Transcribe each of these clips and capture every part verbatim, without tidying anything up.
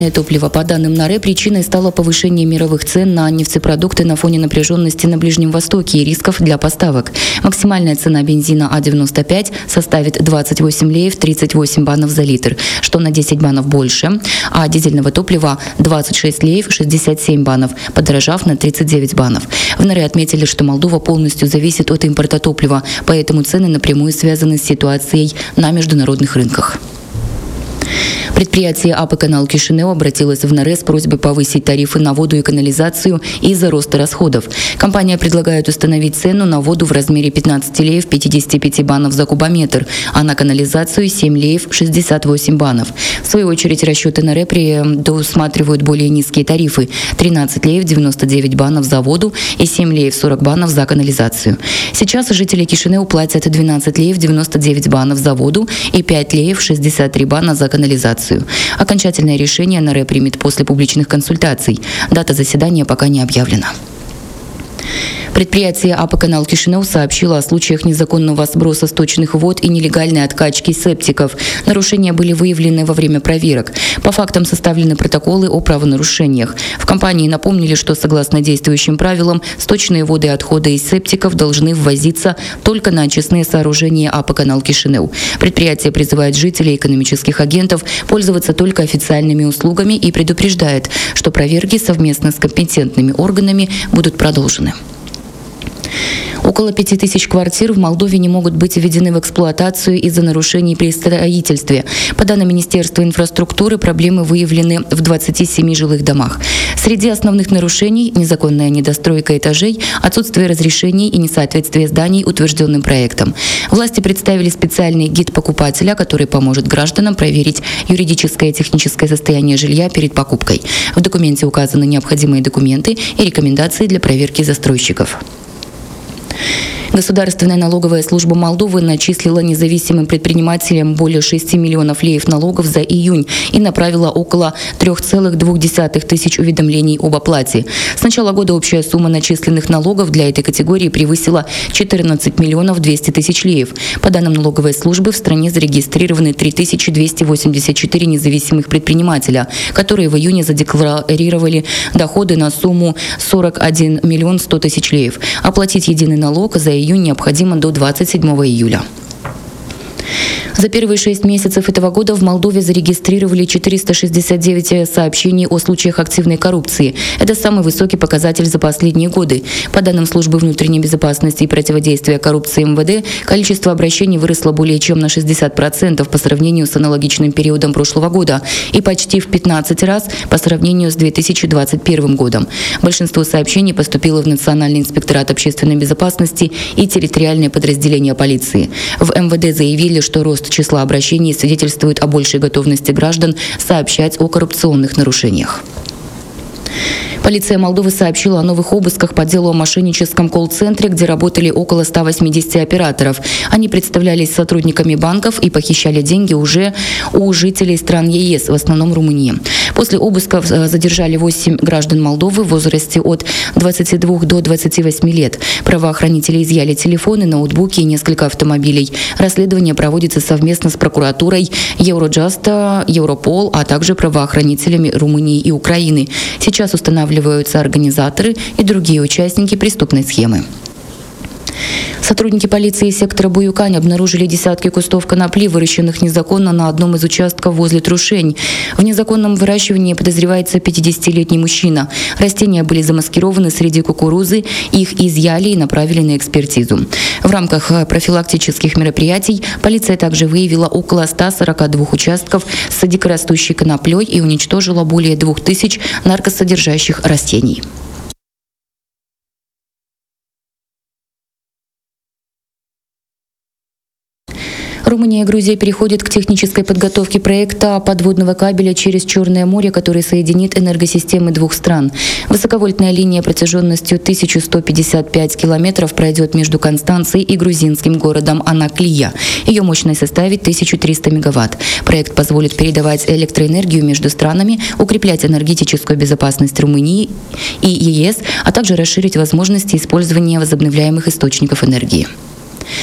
Топливо. По данным НАРЭ, причиной стало повышение мировых цен на нефтепродукты на фоне напряженности на Ближнем Востоке и рисков для поставок. Максимальная цена бензина А девяносто пять составит двадцать восемь леев тридцать восемь банов за литр, что на десять банов больше, а дизельного топлива двадцать шесть леев шестьдесят семь банов, подорожав на тридцать девять банов. В НАРЭ отметили, что Молдова полностью зависит от импорта топлива, поэтому цены напрямую связаны с ситуацией на международных рынках. Предприятие АП «Канал Кишинев» обратилось в НАРЭ с просьбой повысить тарифы на воду и канализацию из-за роста расходов. Компания предлагает установить цену на воду в размере пятнадцать леев пятьдесят пять банов за кубометр, а на канализацию семь леев шестьдесят восемь банов. В свою очередь расчеты НАРЭ предусматривают более низкие тарифы – тринадцать леев девяносто девять банов за воду и семь леев сорок банов за канализацию. Сейчас жители Кишинева платят двенадцать леев девяносто девять банов за воду и пять леев шестьдесят три бана за канализацию. Окончательное решение НАРЭ примет после публичных консультаций. Дата заседания пока не объявлена. Предприятие АП «Канал Кишинев» сообщило о случаях незаконного сброса сточных вод и нелегальной откачки септиков. Нарушения были выявлены во время проверок. По фактам составлены протоколы о правонарушениях. В компании напомнили, что согласно действующим правилам, сточные воды и отходы из септиков должны ввозиться только на очистные сооружения АП «Канал Кишинев». Предприятие призывает жителей и экономических агентов пользоваться только официальными услугами и предупреждает, что проверки совместно с компетентными органами будут продолжены. Около пяти тысяч квартир в Молдове не могут быть введены в эксплуатацию из-за нарушений при строительстве. По данным Министерства инфраструктуры, проблемы выявлены в двадцати семи жилых домах. Среди основных нарушений – незаконная недостройка этажей, отсутствие разрешений и несоответствие зданий утвержденным проектам. Власти представили специальный гид покупателя, который поможет гражданам проверить юридическое и техническое состояние жилья перед покупкой. В документе указаны необходимые документы и рекомендации для проверки застройщиков. Государственная налоговая служба Молдовы начислила независимым предпринимателям более шести миллионов леев налогов за июнь и направила около трёх целых двух десятых тысяч уведомлений об оплате. С начала года общая сумма начисленных налогов для этой категории превысила четырнадцать миллионов двести тысяч леев. По данным налоговой службы, в стране зарегистрированы три тысячи двести восемьдесят четыре независимых предпринимателя, которые в июне задекларировали доходы на сумму сорок один миллион сто тысяч леев. Оплатить единый налог за июнь необходимо до двадцать седьмого июля. За первые шесть месяцев этого года в Молдове зарегистрировали четыреста шестьдесят девять сообщений о случаях активной коррупции. Это самый высокий показатель за последние годы. По данным Службы внутренней безопасности и противодействия коррупции эм вэ дэ, количество обращений выросло более чем на шестьдесят процентов по сравнению с аналогичным периодом прошлого года и почти в пятнадцать раз по сравнению с две тысячи двадцать первым годом. Большинство сообщений поступило в Национальный инспекторат общественной безопасности и территориальные подразделения полиции. В эм вэ дэ заявили, что рост числа обращений свидетельствует о большей готовности граждан сообщать о коррупционных нарушениях. Полиция Молдовы сообщила о новых обысках по делу о мошенническом колл-центре, где работали около ста восьмидесяти операторов. Они представлялись сотрудниками банков и похищали деньги уже у жителей стран е эс, в основном Румынии. После обысков задержали восемь граждан Молдовы в возрасте от двадцати двух до двадцати восьми лет. Правоохранители изъяли телефоны, ноутбуки и несколько автомобилей. Расследование проводится совместно с прокуратурой, Евроджаста, Европол, а также правоохранителями Румынии и Украины. Сейчас устанавливаются организаторы и другие участники преступной схемы. Сотрудники полиции сектора Буюкань обнаружили десятки кустов конопли, выращенных незаконно на одном из участков возле Трушень. В незаконном выращивании подозревается пятидесятилетний мужчина. Растения были замаскированы среди кукурузы, их изъяли и направили на экспертизу. В рамках профилактических мероприятий полиция также выявила около ста сорока двух участков с дикорастущей коноплей и уничтожила более двух тысяч наркосодержащих растений. Румыния и Грузия переходят к технической подготовке проекта подводного кабеля через Черное море, который соединит энергосистемы двух стран. Высоковольтная линия протяженностью тысяча сто пятьдесят пять километров пройдет между Констанцией и грузинским городом Анаклия. Ее мощность составит тысячу триста мегаватт. Проект позволит передавать электроэнергию между странами, укреплять энергетическую безопасность Румынии и е эс, а также расширить возможности использования возобновляемых источников энергии.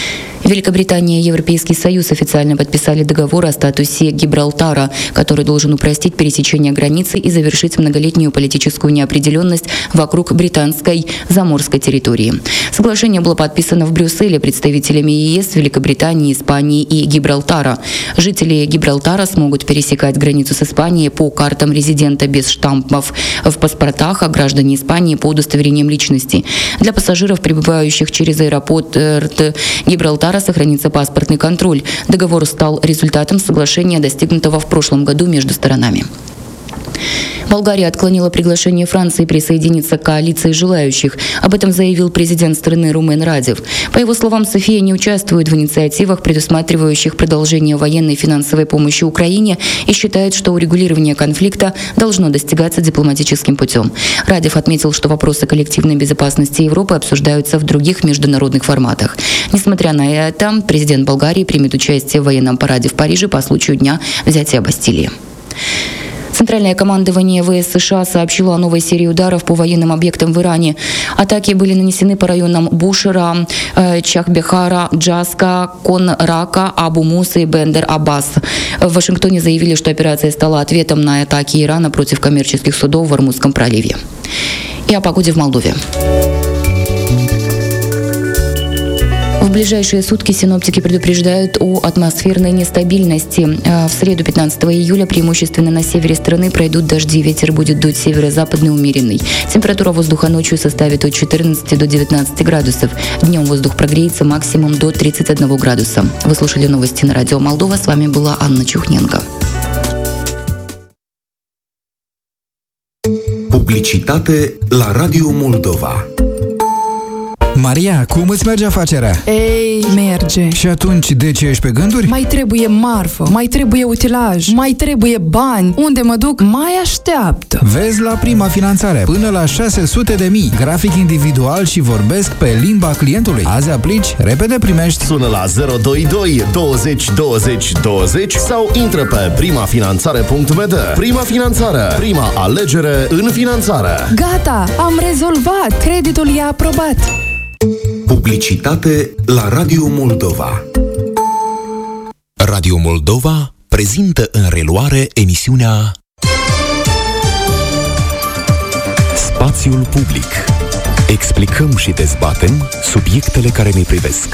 Великобритания и Европейский Союз официально подписали договор о статусе Гибралтара, который должен упростить пересечение границы и завершить многолетнюю политическую неопределенность вокруг британской заморской территории. Соглашение было подписано в Брюсселе представителями ЕС, Великобритании, Испании и Гибралтара. Жители Гибралтара смогут пересекать границу с Испанией по картам резидента без штампов в паспортах, а граждане Испании по удостоверениям личности. Для пассажиров, прибывающих через аэропорт Гибралтара, сохранится паспортный контроль. Договор стал результатом соглашения, достигнутого в прошлом году между сторонами. Болгария отклонила приглашение Франции присоединиться к коалиции желающих. Об этом заявил президент страны Румен Радев. По его словам, София не участвует в инициативах, предусматривающих продолжение военной и финансовой помощи Украине, и считает, что урегулирование конфликта должно достигаться дипломатическим путем. Радев отметил, что вопросы коллективной безопасности Европы обсуждаются в других международных форматах. Несмотря на это, президент Болгарии примет участие в военном параде в Париже по случаю Дня взятия Бастилии. Центральное командование ВС США сообщило о новой серии ударов по военным объектам в Иране. Атаки были нанесены по районам Бушера, Чахбехара, Джаска, Конрака, Абу-Муса и Бендер-Аббас. В Вашингтоне заявили, что операция стала ответом на атаки Ирана против коммерческих судов в Ормузском проливе. И о погоде в Молдове. В ближайшие сутки синоптики предупреждают о атмосферной нестабильности. В среду пятнадцатого июля преимущественно на севере страны пройдут дожди, ветер будет дуть северо-западный умеренный. Температура воздуха ночью составит от четырнадцати до девятнадцати градусов. Днем воздух прогреется максимум до тридцати одного градуса. Вы слушали новости на радио Молдова. С вами была Анна Чухненко. Publicitate la Radio Moldova. Maria, cum îți merge afacerea? Ei, merge. Și atunci, de ce ești pe gânduri? Mai trebuie marfă, mai trebuie utilaj, mai trebuie bani. Unde mă duc, mai așteaptă. Vezi la Prima Finanțare. Până la șase sute de mii. Grafic individual și vorbesc pe limba clientului. Azi aplici, repede primești. Sună la zero doi doi douăzeci douăzeci douăzeci sau intră pe prima finanțare punct b d. Prima Finanțare. Prima alegere în finanțare. Gata, am rezolvat. Creditul e aprobat. Publicitate la Radio Moldova. Radio Moldova prezintă în reluare emisiunea Spațiul public. Explicăm și dezbatem subiectele care ne privesc.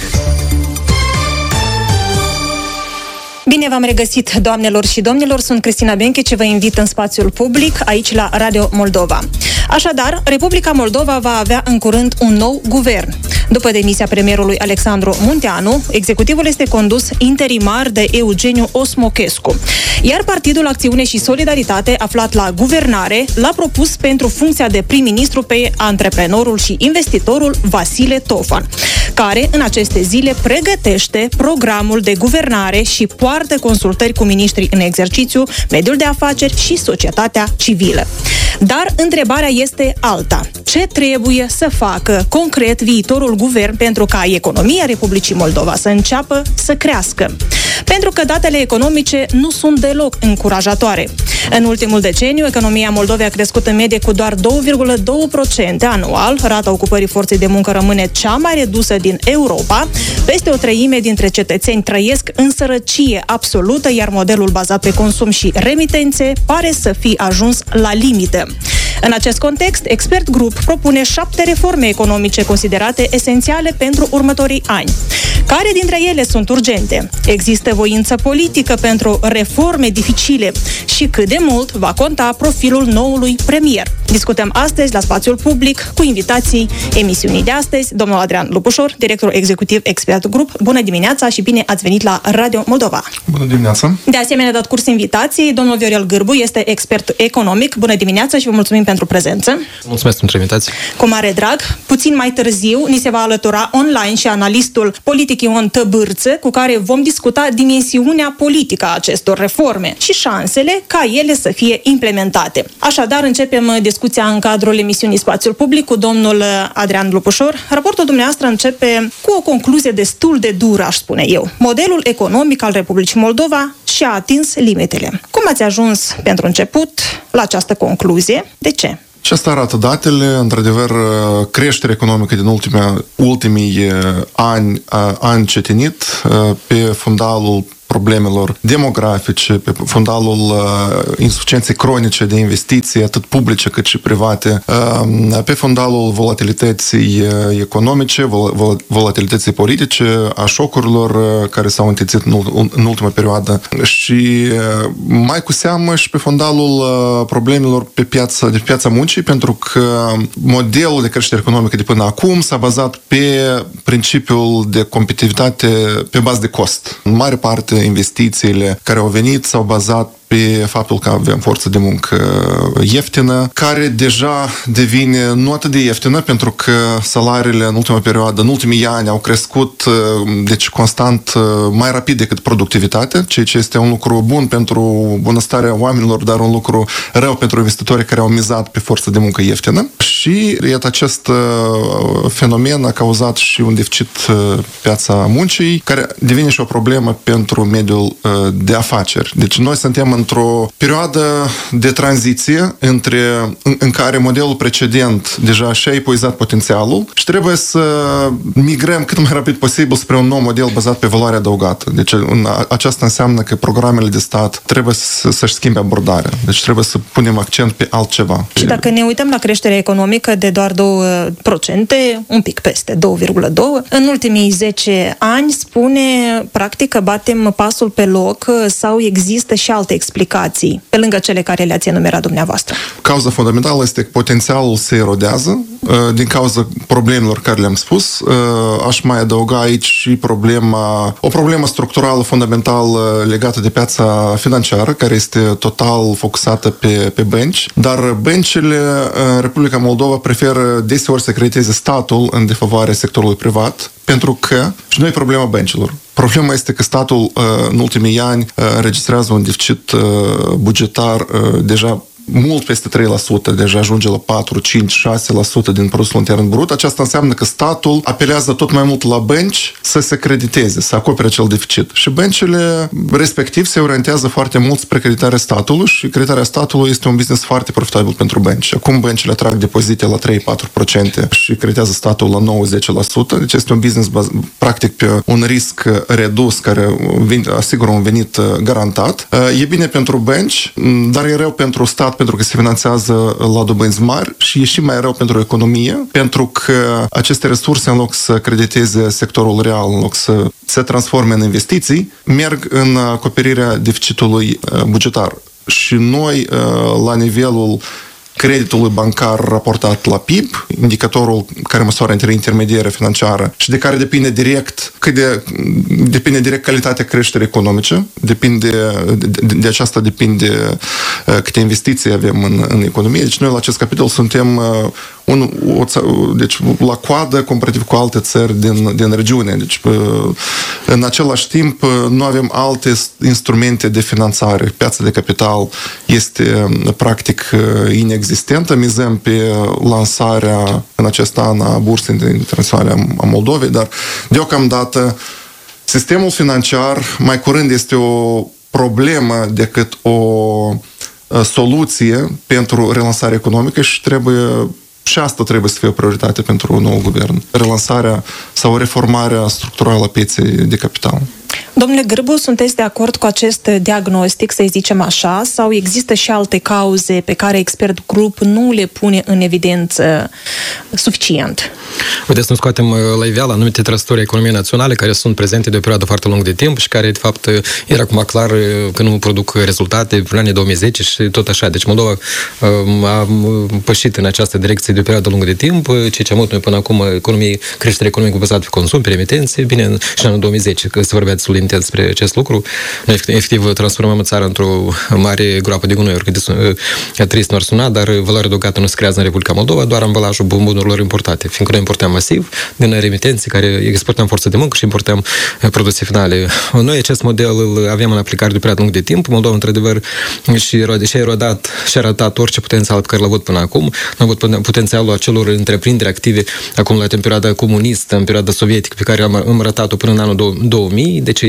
Bine v-am regăsit, doamnelor și domnilor, sunt Cristina Benche și vă invit în spațiul public aici la Radio Moldova. Așadar, Republica Moldova va avea în curând un nou guvern. După demisia premierului Alexandru Munteanu, executivul este condus interimar de Eugeniu Osmochescu. Iar Partidul Acțiune și Solidaritate, aflat la guvernare, l-a propus pentru funcția de prim-ministru pe antreprenorul și investitorul Vasile Tofan, care în aceste zile pregătește programul de guvernare și poartă consultări cu miniștrii în exercițiu, mediul de afaceri și societatea civilă. Dar întrebarea este alta. Ce trebuie să facă concret viitorul guvern pentru ca economia Republicii Moldova să înceapă să crească? Pentru că datele economice nu sunt deloc încurajatoare. În ultimul deceniu, economia Moldovei a crescut în medie cu doar două virgulă doi la sută anual, rata ocupării forței de muncă rămâne cea mai redusă din Europa, peste o treime dintre cetățeni trăiesc în sărăcie absolută, iar modelul bazat pe consum și remitențe pare să fi ajuns la limită. În acest context, Expert Group propune șapte reforme economice considerate esențiale pentru următorii ani. Care dintre ele sunt urgente? Există voință politică pentru reforme dificile? Și cât de mult va conta profilul noului premier? Discutăm astăzi la spațiul public cu invitații emisiunii de astăzi, domnul Adrian Lupușor, director executiv Expert Group. Bună dimineața și bine ați venit la Radio Moldova! Bună dimineața! De asemenea, dat curs invitației, domnul Viorel Gârbu este expert economic. Bună dimineața și vă mulțumim pentru prezență. Mulțumesc pentru invitație. Cu mare drag. Puțin mai târziu ni se va alătura online și analistul politic Ion Tăbârță, cu care vom discuta dimensiunea politică a acestor reforme și șansele ca ele să fie implementate. Așadar, începem discuția în cadrul emisiunii Spațiul Public cu domnul Adrian Lupușor. Raportul dumneavoastră începe cu o concluzie destul de dură, aș spune eu. Modelul economic al Republicii Moldova și-a atins limitele. Cum ați ajuns pentru început la această concluzie? De ce? Și asta arată datele. Într-adevăr, creșterea economică din ultimii, ultimii ani a încetinit pe fundalul problemelor demografice, pe fundalul uh, insuficienței cronice de investiții, atât publice cât și private, uh, pe fundalul volatilității uh, economice, vol- volatilității politice, a șocurilor uh, care s-au întețit în, în ultima perioadă și uh, mai cu seamă și pe fundalul uh, problemelor pe piața, de piața muncii, pentru că modelul de creștere economică de până acum s-a bazat pe principiul de competitivitate pe bază de cost. În mare parte investițiile care au venit s-au bazat pe faptul că avem forță de muncă ieftină, care deja devine nu atât de ieftină, pentru că salariile în ultima perioadă, în ultimii ani, au crescut deci constant mai rapid decât productivitatea, ceea ce este un lucru bun pentru bunăstarea oamenilor, dar un lucru rău pentru investitorii care au mizat pe forță de muncă ieftină. Și iată, acest fenomen a cauzat și un deficit pe piața muncii, care devine și o problemă pentru mediul de afaceri. Deci noi suntem într-o perioadă de tranziție între, în, în care modelul precedent deja și-a epuizat potențialul și trebuie să migrăm cât mai rapid posibil spre un nou model bazat pe valoare adăugată. Deci în, aceasta înseamnă că programele de stat trebuie să, să-și schimbe abordarea. Deci trebuie să punem accent pe altceva. Și dacă ne uităm la creșterea economică de doar două la sută, un pic peste doi virgulă doi, în ultimii zece ani spune practic că batem pasul pe loc sau există și alte explicații, pe lângă cele care le-ați enumerat dumneavoastră? Cauza fundamentală este că potențialul se erodează din cauza problemelor care le-am spus. Aș mai adăuga aici și problema, o problemă structurală fundamentală legată de piața financiară, care este total focusată pe, pe bănci, dar băncile în Republica Moldova preferă deseori să crediteze statul în defavoarea sectorului privat, pentru că, și nu e problema băncilor, problema este că statul în ultimii ani înregistrează un deficit bugetar deja mult peste trei la sută, deja ajunge la patru, cinci, șase la sută din produsul intern brut. Aceasta înseamnă că statul apelează tot mai mult la bănci să se crediteze, să acopere acel deficit. Și băncile respectiv se orientează foarte mult spre creditarea statului și creditarea statului este un business foarte profitabil pentru bănci. Acum băncile atrag depozite la trei patru la sută și creditează statul la nouă zece la sută. Deci este un business baz, practic pe un risc redus care asigură un venit garantat. E bine pentru bănci, dar e rău pentru stat, pentru că se finanțează la dobânzi mari și e și mai rău pentru economie, pentru că aceste resurse, în loc să crediteze sectorul real, în loc să se transforme în investiții, merg în acoperirea deficitului bugetar. Și noi, la nivelul creditului bancar raportat la P I B, indicatorul care măsoară intermediarea financiară și de care depinde direct, cât de, depinde direct calitatea creșterii economice, depinde, de, de aceasta depinde câte investiții avem în, în economie. Deci noi la acest capitol suntem un, o, deci, la coadă comparativ cu alte țări din, din regiune. Deci, în același timp, nu avem alte instrumente de finanțare. Piața de capital este practic inexistentă. Mizăm pe lansarea în acest an a bursei internaționale a Moldovei, dar deocamdată sistemul financiar mai curând este o problemă decât o soluție pentru relansarea economică și trebuie și asta trebuie să fie o prioritate pentru un nou guvern. Relansarea sau reformarea structurală a pieței de capital. Domnule Grbu, sunteți de acord cu acest diagnostic, să-i zicem așa, sau există și alte cauze pe care expert grup nu le pune în evidență suficient? Vedeți, nu scoatem la iveală anumite trăsături economiei naționale care sunt prezente de o perioadă foarte lungă de timp și care, de fapt, era acum clar că nu produc rezultate prin anii două mii zece și tot așa. Deci Moldova a pășit în această direcție de o perioadă lungă de timp, ceea ce am avut noi până acum economie, creștere economică bazată pe consum, pe remitențe, bine, și în anul două mii zece, că se vorbea destul de intens despre acest lucru. Noi efectiv transformăm țara într-o mare groapă de gunoi, că trist nu ar suna, dar valoarea adăugată nu se creează în Republica Moldova, doar ambalajul bunurilor importate, fiindcă noi importăm masiv din remitențe care exportăm forță de muncă și importăm produse finale. Noi acest model îl avem în aplicare de o perioadă lungă de timp. Moldova, într-adevăr, și-a erodat și-a ratat orice potențial pe care l-a avut până acum. Nu a avut potențialul acelor întreprinderi active acumulate în perioada comunistă, în perioada sovietică, pe care am, am ratat-o până în anul două mii. Deci,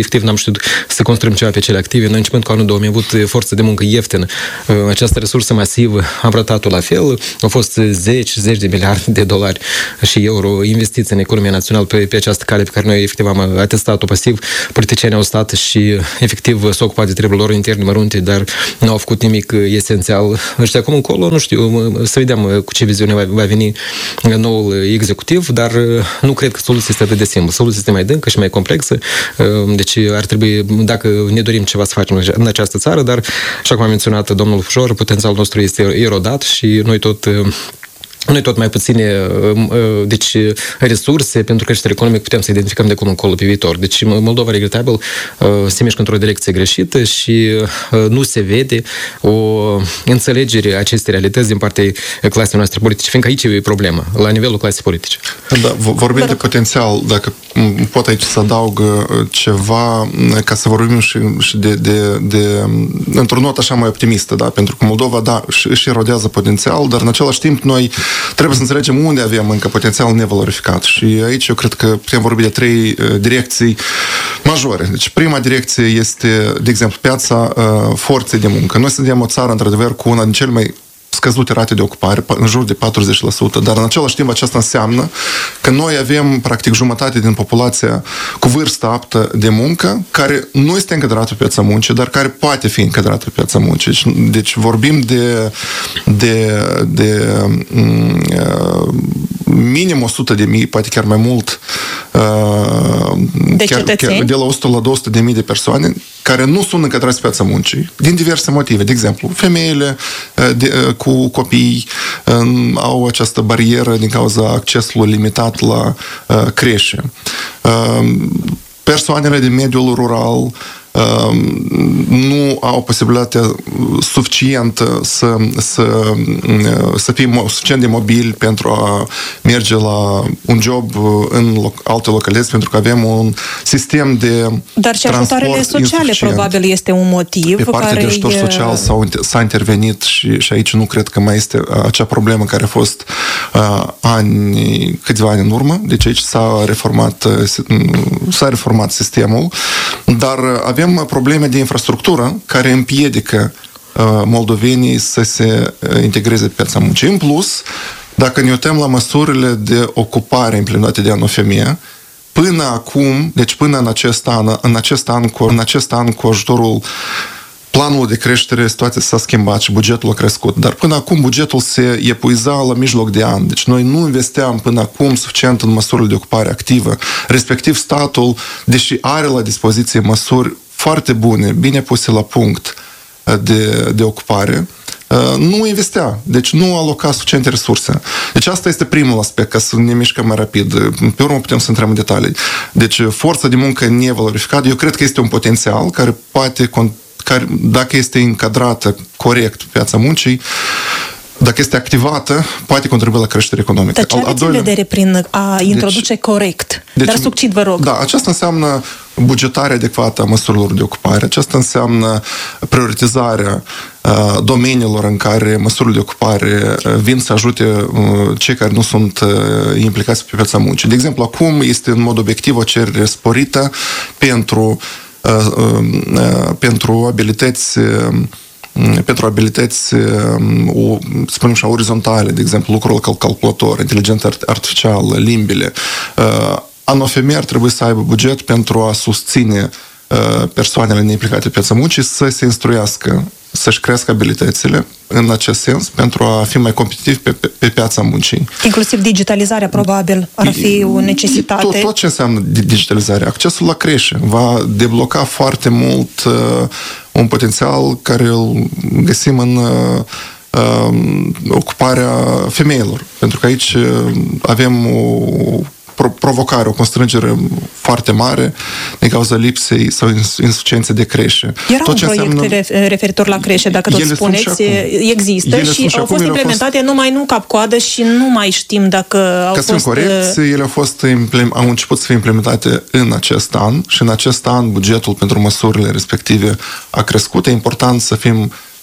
efectiv n-am știut să construim ceva pe cele active. Noi începând cu anul două mii am avut forță de muncă ieftină. Această resursă masivă am ratat-o la fel. Au fost zeci, zeci de miliarde de dolari și euro investiți în economia națională pe, pe această cale pe care noi efectiv am atestat-o pasiv. Politicienii au stat și efectiv s-au ocupat de treburile lor interne mărunte, dar nu au făcut nimic esențial. Și acum încolo, nu știu, să vedem cu ce viziune va, va veni noul executiv, dar nu cred că soluția este atât de simplă. Soluția este mai dâncă și mai complexă. Deci ar trebui, dacă ne dorim ceva să facem în această țară, dar, așa cum a menționat domnul Fujor, potențialul nostru este erodat și noi tot Noi tot mai puține deci, resurse pentru creștere economică putem să identificăm de acum încolo pe viitor. Deci Moldova, regretabil, se mișcă într-o direcție greșită și nu se vede o înțelegere a acestei realități din partea clasei noastre politice, fiindcă aici e problema, la nivelul clasei politice. Da, vorbim de potențial, dacă pot aici să adaug ceva, ca să vorbim și, și de, de, de într-o notă așa mai optimistă, da? Pentru că Moldova, da, își erodează potențial, dar în același timp noi trebuie să înțelegem unde avem încă potențial nevalorificat. Și aici eu cred că putem vorbi de trei uh, direcții majore. Deci prima direcție este, de exemplu, piața uh, forței de muncă. Noi suntem o țară, într-adevăr, cu una din cele mai scăzute rate de ocupare, în jur de patruzeci la sută, dar în același timp aceasta înseamnă că noi avem practic jumătate din populația cu vârstă aptă de muncă, care nu este încadrată pe piața muncii, dar care poate fi încadrată pe piața muncii. Deci, deci vorbim de, de, de uh, minim o sută de mii, poate chiar mai mult, uh, de chiar, chiar de la o sută la două sute de mii de persoane care nu sunt încadrați pe piața muncii, din diverse motive. De exemplu, femeile de, cu copii um, au această barieră din cauza accesului limitat la uh, creșe. Um, persoanele din mediul rural nu au posibilitatea suficientă să, să, să fie suficient de mobili pentru a merge la un job în loc, alte localități, pentru că avem un sistem de Dar și ajutoarele sociale probabil este un motiv. Pe partea care de ajutor e... social s-au, s-a intervenit și, și aici nu cred că mai este acea problemă care a fost uh, ani, câțiva ani în urmă. Deci aici s-a reformat, s-a reformat sistemul, dar avem probleme de infrastructură care împiedică uh, moldovenii să se integreze pe piața muncii. În plus, dacă ne uităm la măsurile de ocupare implementate de Anul Femeie, până acum, deci până în acest an, în acest an, cu, în acest an cu ajutorul planului de creștere, situația s-a schimbat și bugetul a crescut. Dar până acum bugetul se epuiza la mijloc de an. Deci noi nu investeam până acum suficient în măsurile de ocupare activă. Respectiv statul, deși are la dispoziție măsuri foarte bune, bine puse la punct de, de ocupare, nu investea, deci nu aloca suficiente resurse. Deci asta este primul aspect, ca să ne mișcăm mai rapid. Pe urmă putem să intrăm în detalii. Deci forța de muncă nevalorificată, eu cred că este un potențial care poate, care, dacă este încadrată corect pe piața muncii, dacă este activată, poate contribui la creștere economică. Dar ce aveți în vedere prin a introduce deci, corect? Deci, Dar succint, vă rog. Da, aceasta înseamnă bugetarea adecvată a măsurilor de ocupare. Aceasta înseamnă prioritizarea uh, domeniilor în care măsurile de ocupare uh, vin să ajute uh, cei care nu sunt uh, implicați pe piața muncii. De exemplu, acum este în mod obiectiv o cerere sporită pentru, uh, uh, pentru abilități uh, pentru abilități, o, spunem așa, orizontale, de exemplu, lucrul ca calculator, inteligența artificială, limbile. Anul Femeie ar trebui să aibă buget pentru a susține persoanele neimplicate pe piața muncii să se instruiască, să-și crească abilitățile în acest sens pentru a fi mai competitiv pe, pe, pe piața muncii. Inclusiv digitalizarea, probabil, ar fi o necesitate. Tot, tot ce înseamnă digitalizarea. Accesul la creșe va debloca foarte mult uh, un potențial care îl găsim în uh, uh, ocuparea femeilor. Pentru că aici uh, avem o provocare, o constrângere foarte mare din cauza lipsei sau insuficienței de creșe. Era tot un proiect înseamnă... referitor la creșe, dacă tot spuneți, există ele și au fost implementate fost... numai nu cap-coadă și nu mai știm dacă au Ca fost... Ca să corect, ele au, fost, au început să fie implementate în acest an și în acest an bugetul pentru măsurile respective a crescut. E important să fim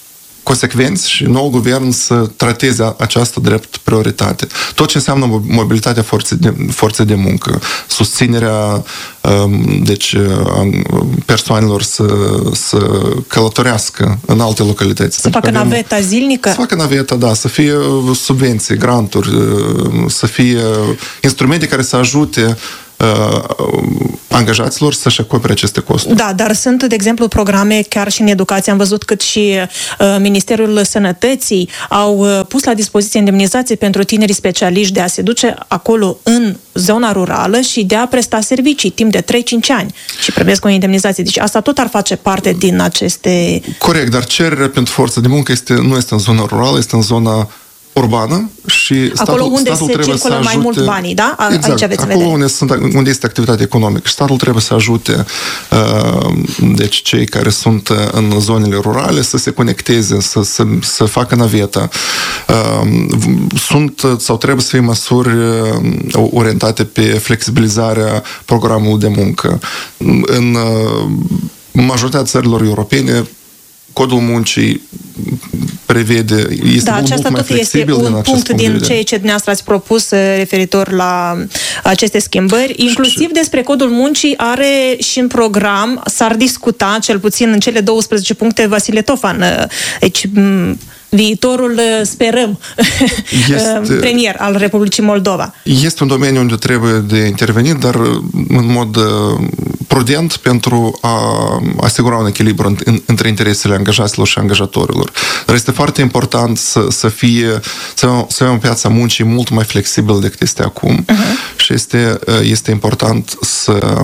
consecvenți și noul guvern să trateze această drept prioritate. Tot ce înseamnă mobilitatea forței de, forței de muncă, susținerea deci, persoanelor să, să călătorească în alte localități. Să facă avem, naveta zilnică? Să facă naveta, da, să fie subvenții, granturi, să fie instrumente care să ajute angajaților să-și acopere aceste costuri. Da, dar sunt, de exemplu, programe chiar și în educație. Am văzut cât și uh, Ministerul Sănătății au uh, pus la dispoziție indemnizații pentru tinerii specialiști de a se duce acolo în zona rurală și de a presta servicii timp de trei cinci ani și primesc o indemnizație. Deci asta tot ar face parte din aceste... Corect, dar cererea pentru forță de muncă este, nu este în zona rurală, este în zona urbană și statul, acolo unde statul se trebuie circulă să mai ajute, mult banii, da? A, exact, aici aveți acolo vedere. unde, sunt, unde este activitate economică și statul trebuie să ajute uh, deci cei care sunt în zonele rurale să se conecteze, să, să, să facă naveta. Uh, sunt sau trebuie să fie măsuri orientate pe flexibilizarea programului de muncă. În uh, majoritatea țărilor europene Codul muncii prevede, este da, mult, mult mai flexibil este din un acest punct din punct ceea ce dumneavoastră ați propus referitor la aceste schimbări. Inclusiv despre Codul muncii are și în program, s-ar discuta, cel puțin în cele douăsprezece puncte, Vasile Tofan. Deci, viitorul, sperăm, este, premier al Republicii Moldova. Este un domeniu unde trebuie de intervenit, dar în mod prudent pentru a asigura un echilibru între interesele angajaților și angajatorilor. Dar este foarte important să, să fie, să avem piața muncii mult mai flexibil decât este acum. Uh-huh. Și este, este important să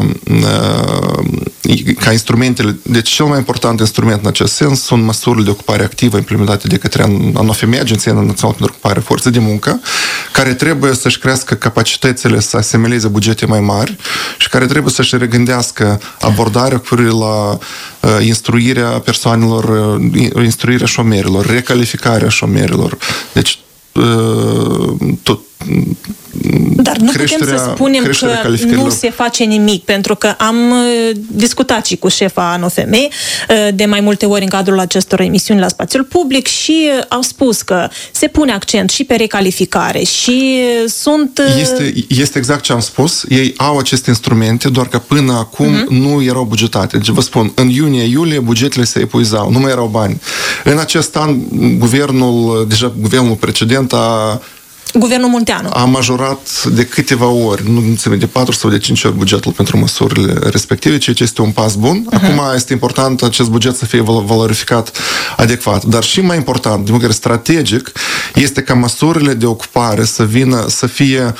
ca instrumentele, deci cel mai important instrument în acest sens sunt măsurile de ocupare activă implementate de către ANOFM, Agenția Națională pentru Ocuparea Forței de Muncă, care trebuie să-și crească capacitățile să asimileze bugete mai mari și care trebuie să-și regândească abordarea cu privire la uh, instruirea persoanelor, uh, instruirea șomerilor, recalificarea șomerilor. Deci uh, tot Dar nu putem să spunem că nu se face nimic, pentru că am discutat și cu șefa ANOFM de mai multe ori în cadrul acestor emisiuni la spațiul public și au spus că se pune accent și pe recalificare și sunt... Este, este exact ce am spus. Ei au aceste instrumente, doar că până acum uh-huh. nu erau bugetate. Deci vă spun, în iunie-iulie bugetele se epuizau, nu mai erau bani. În acest an, guvernul, deja guvernul precedent a Guvernul Munteanu a majorat de câteva ori, nu înțeleg, de patru sau de cinci ori bugetul pentru măsurile respective, ceea ce este un pas bun. Uh-huh. Acum este important acest buget să fie valorificat adecvat. Dar și mai important, din punct de vedere strategic, este ca măsurile de ocupare să vină, să fie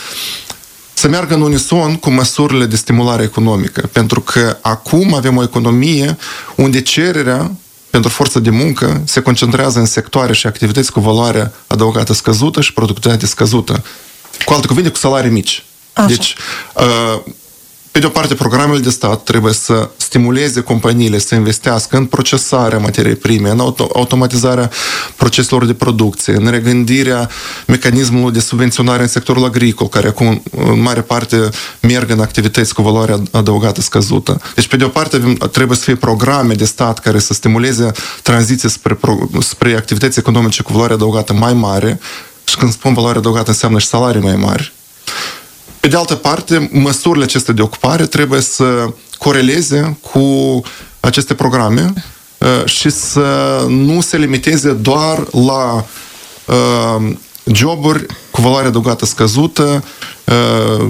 să meargă în unison cu măsurile de stimulare economică. Pentru că acum avem o economie unde cererea pentru forță de muncă se concentrează în sectoare și activități cu valoare adăugată scăzută și productivitate scăzută. Cu alte cuvinte, cu salarii mici. Așa. Deci, pe de o parte, programele de stat trebuie să stimuleze companiile să investească în procesarea materiei prime, în auto- automatizarea proceselor de producție, în regândirea mecanismului de subvenționare în sectorul agricol, care acum în mare parte merg în activități cu valoare adăugată scăzută. Deci, pe de o parte, trebuie să fie programe de stat care să stimuleze tranziția spre, pro- spre activități economice cu valoare adăugată mai mare, și când spun valoare adăugată înseamnă și salarii mai mari. Pe de altă parte, măsurile acestea de ocupare trebuie să coreleze cu aceste programe uh, și să nu se limiteze doar la uh, joburi cu valoare adăugată scăzută uh,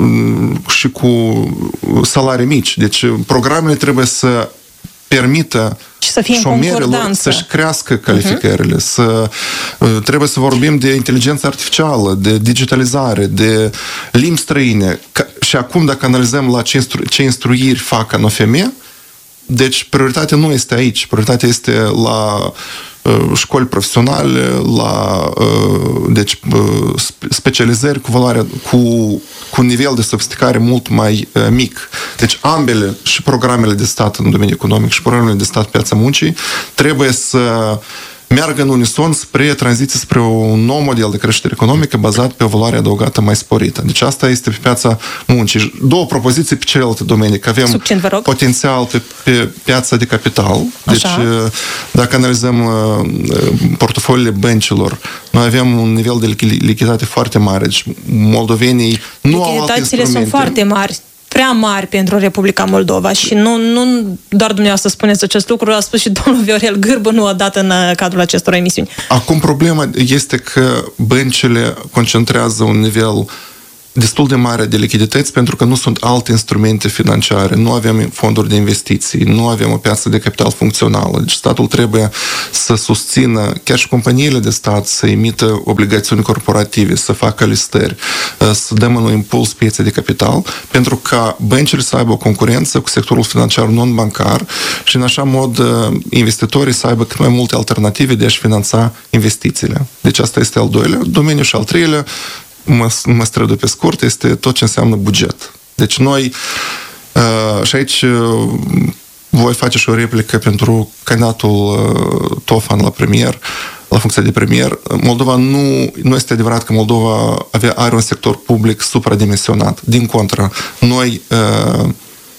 și cu salarii mici. Deci, programele trebuie să permită și să fie șomerilor să-și crească calificările, uh-huh. să, trebuie să vorbim de inteligență artificială, de digitalizare, de limbi străine. Și acum, dacă analizăm la ce, instru- ce instruiri fac ANOFM, deci prioritatea nu este aici. Prioritatea este la uh, școli profesionale, la uh, deci, uh, specializări cu valoare, cu, cu un nivel de sofisticare mult mai uh, mic. Deci ambele, și programele de stat în domeniul economic și programele de stat pe piața muncii, trebuie să meargă în unison spre tranziție spre un nou model de creștere economică bazat pe o valoare adăugată mai sporită. Deci asta este pe piața muncii. Două propoziții pe celelalte domenii, că avem Succint, vă rog. potențial pe, pe piața de capital. Deci Așa. dacă analizăm portofoliile băncilor, noi avem un nivel de lichiditate foarte mare. Deci moldovenii nu au alte Lichiditățile instrumente. sunt foarte mari, prea mari pentru Republica Moldova și nu, nu doar dumneavoastră spuneți acest lucru, a spus și domnul Viorel Gârbu nu odată în cadrul acestor emisiuni. Acum problema este că băncile concentrează un nivel destul de mare de lichidități pentru că nu sunt alte instrumente financiare, nu avem fonduri de investiții, nu avem o piață de capital funcțională. Deci statul trebuie să susțină, chiar și companiile de stat, să emită obligațiuni corporative, să facă listări, să dăm un impuls pieței de capital, pentru ca băncile să aibă o concurență cu sectorul financiar non-bancar și în așa mod investitorii să aibă cât mai multe alternative de a-și finanța investițiile. Deci asta este al doilea domeniu și al treilea, mă, mă străduie pe scurt, este tot ce înseamnă buget. Deci noi, uh, și aici uh, voi face și o replică pentru candidatul uh, Tofan la premier, la funcția de premier. Moldova nu, nu este adevărat că Moldova avea, are un sector public supradimensionat. Din contră, noi uh,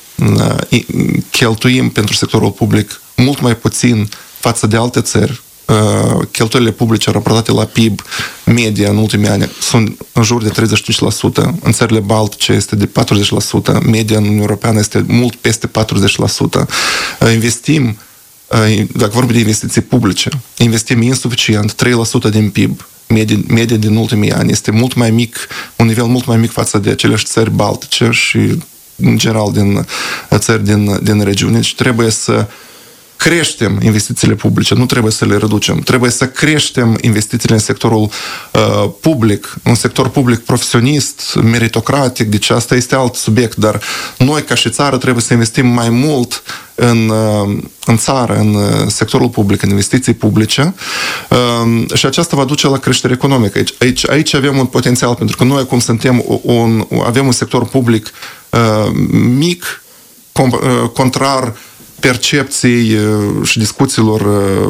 uh, cheltuim pentru sectorul public mult mai puțin față de alte țări. Cheltuielile publice raportate la P I B media în ultimii ani sunt în jur de treizeci și cinci la sută. În țările baltice este de patruzeci la sută. Media în Uniunea Europeană este mult peste patruzeci la sută. Investim, dacă vorbim de investiții publice, investim insuficient, trei la sută din P I B. Media, media din ultimii ani este mult mai mic, un nivel mult mai mic față de aceleași țări baltice și în general din țări din, din regiune. Deci trebuie să creștem investițiile publice, nu trebuie să le reducem. Trebuie să creștem investițiile în sectorul uh, public, un sector public profesionist, meritocratic, deci asta este alt subiect, dar noi ca și țară trebuie să investim mai mult în, uh, în țară, în sectorul public, în investiții publice uh, și aceasta va duce la creștere economică. Aici, aici, aici avem un potențial, pentru că noi acum suntem un, avem un sector public uh, mic, com, uh, contrar percepției și discuțiilor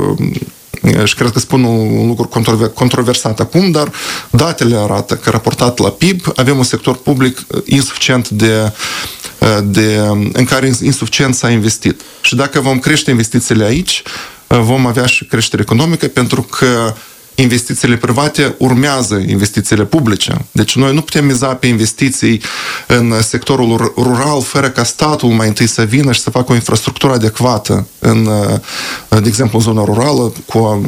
și cred că spun un lucru controversat acum, dar datele arată că raportat la P I B avem un sector public insuficient de, de în care insuficient s-a investit. Și dacă vom crește investițiile aici, vom avea și creștere economică, pentru că investițiile private urmează investițiile publice. Deci noi nu putem miza pe investiții în sectorul rural fără ca statul mai întâi să vină și să facă o infrastructură adecvată în, de exemplu, în zona rurală cu,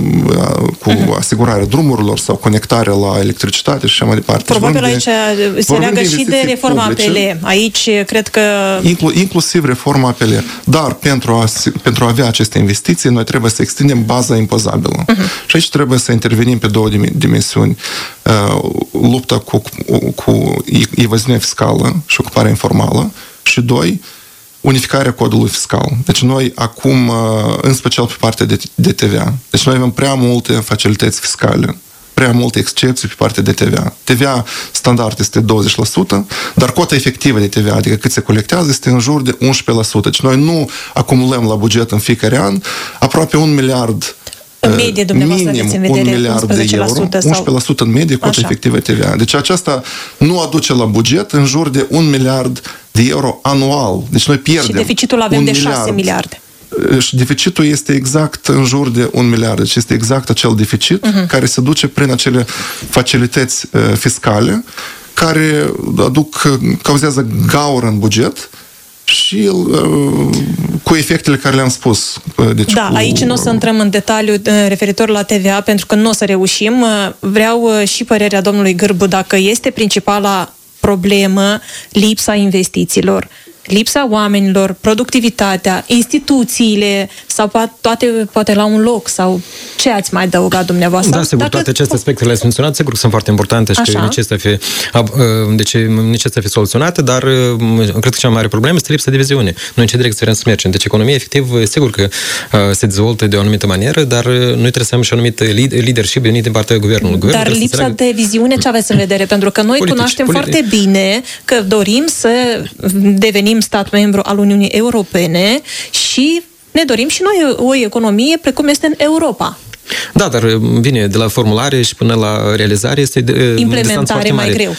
cu asigurarea drumurilor sau conectarea la electricitate și așa mai departe. Probabil aici de, se leagă și de reforma publice. A P L. Aici cred că... Inclu, inclusiv reforma A P L. Dar pentru a, pentru a avea aceste investiții, noi trebuie să extindem baza impozabilă. Uh-huh. Și aici trebuie să intervenim venim pe două dimensiuni. Lupta cu, cu evaziunea fiscală și ocuparea informală și, doi, unificarea codului fiscal. Deci noi acum, în special pe partea de, de T V A, deci noi avem prea multe facilități fiscale, prea multe excepții pe partea de T V A. T V A standard este douăzeci la sută, dar cota efectivă de T V A, adică cât se colectează, este în jur de unsprezece la sută. Deci noi nu acumulăm la buget în fiecare an aproape un miliard în medie, dumneavoastră, aveți în vedere un miliard de euro, unsprezece la sută în medie, cota Așa. efectivă T V A. Deci aceasta nu aduce la buget în jur de un miliard de euro anual. Deci noi pierdem. Și deficitul avem de șase miliarde. Și deficitul este exact în jur de un miliard. Deci este exact acel deficit uh-huh. care se duce prin acele facilități uh, fiscale care aduc, cauzează gaură în buget și uh, cu efectele care le-am spus. Deci da, cu... aici nu o să intrăm în detaliu referitor la T V A, pentru că nu o să reușim. Vreau și părerea domnului Gârbu dacă este principala problemă lipsa investițiilor, lipsa oamenilor, productivitatea, instituțiile sau toate poate la un loc sau ce ați mai adăugat dumneavoastră? Da, sigur, Dacă... toate aceste aspecte le-ați menționat, sigur că sunt foarte importante și că necesită să fie, deci, necesită să fie soluționate, dar cred că cea mai mare problemă este lipsa de viziune. Noi în ce direcție vrem să mergem. Deci economia, efectiv, sigur că se dezvoltă de o anumită manieră, dar noi trebuie să avem și anumit leadership venit din partea guvernului. Guvernul dar lipsa înțeleagă... de viziune ce aveți în vedere? Pentru că noi politici, cunoaștem politici. foarte bine că dorim să devenim stat membru al Uniunii Europene și ne dorim și noi o economie precum este în Europa. Da, dar bine, de la formulare și până la realizare este implementare mai greu.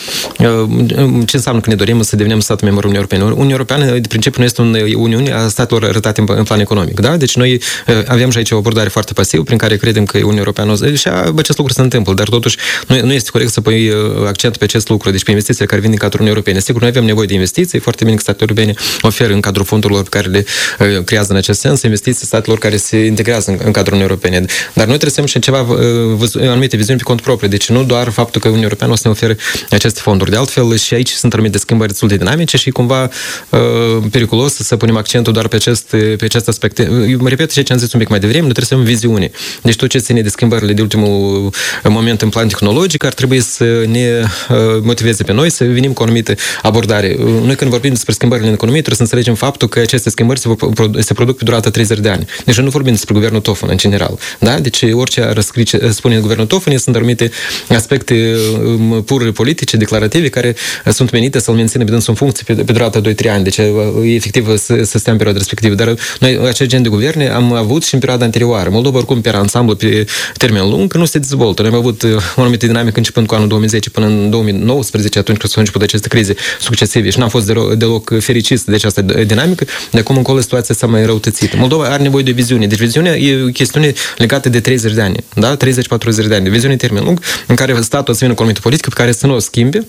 Ce înseamnă că ne dorim să devenim stat membru Uniunii Europene? Uniunea Europeană, de principiu, nu este o uniune a statelor arătate în plan economic, da? Deci noi avem și aici o abordare foarte pasivă prin care credem că Uniunea Europeană și acest lucru se întâmplă, dar totuși nu este corect să pui accent pe acest lucru, deci pe investițiile care vin din cadrul Uniunii Europene. Sigur, noi avem nevoie de investiții, foarte bine că statele europene oferă în cadrul fondurilor pe care le creează în acest sens investiții statelor care se integrează în, în cadrul Uniunii Europene. Dar noi trebuie să și ceva, anumite viziuni pe cont propriu. Deci nu doar faptul că Uniunea Europeană o să ne ofere aceste fonduri. De altfel, și aici sunt anumite schimbări destul de dinamice și cumva uh, periculos să punem accentul doar pe acest, pe acest aspect. Eu mă repet și ce am zis un pic mai devreme, nu trebuie să avem viziune. Deci tot ce ține de schimbările de ultimul moment în plan tehnologic ar trebui să ne uh, motiveze pe noi să venim cu o anumită abordare. Noi când vorbim despre schimbările în economie, trebuie să înțelegem faptul că aceste schimbări se, se produc pe durata treizeci de ani. Deci nu vorbim despre guvernul Tofan în general. Da? Deci orice ar scrie, spune guvernul Tofan, sunt anumite aspecte pur politice, declarative, care sunt menite să-l mențină pe dânsul în funcție pe, pe durata doi trei ani. Deci efectiv să, să stea în perioada respectivă. Dar noi acest gen de guverne am avut și în perioada anterioară. Moldova oricum pe ansamblu pe termen lung nu se dezvoltă. Noi am avut o anumită dinamică începând cu anul două mii zece până în două mii nouăsprezece, atunci când s-au început aceste crize succesive și n-am fost deloc, deloc fericiți de această dinamică, de acum încolo situația s-a mai răutățit. Moldova are nevoie de viziune. Deci viziunea e o chestiune legată de treizeci de ani. Da? treizeci patruzeci de ani. De viziune termen lung în care statul să vină cu o anumită politică pe care să nu o schimbe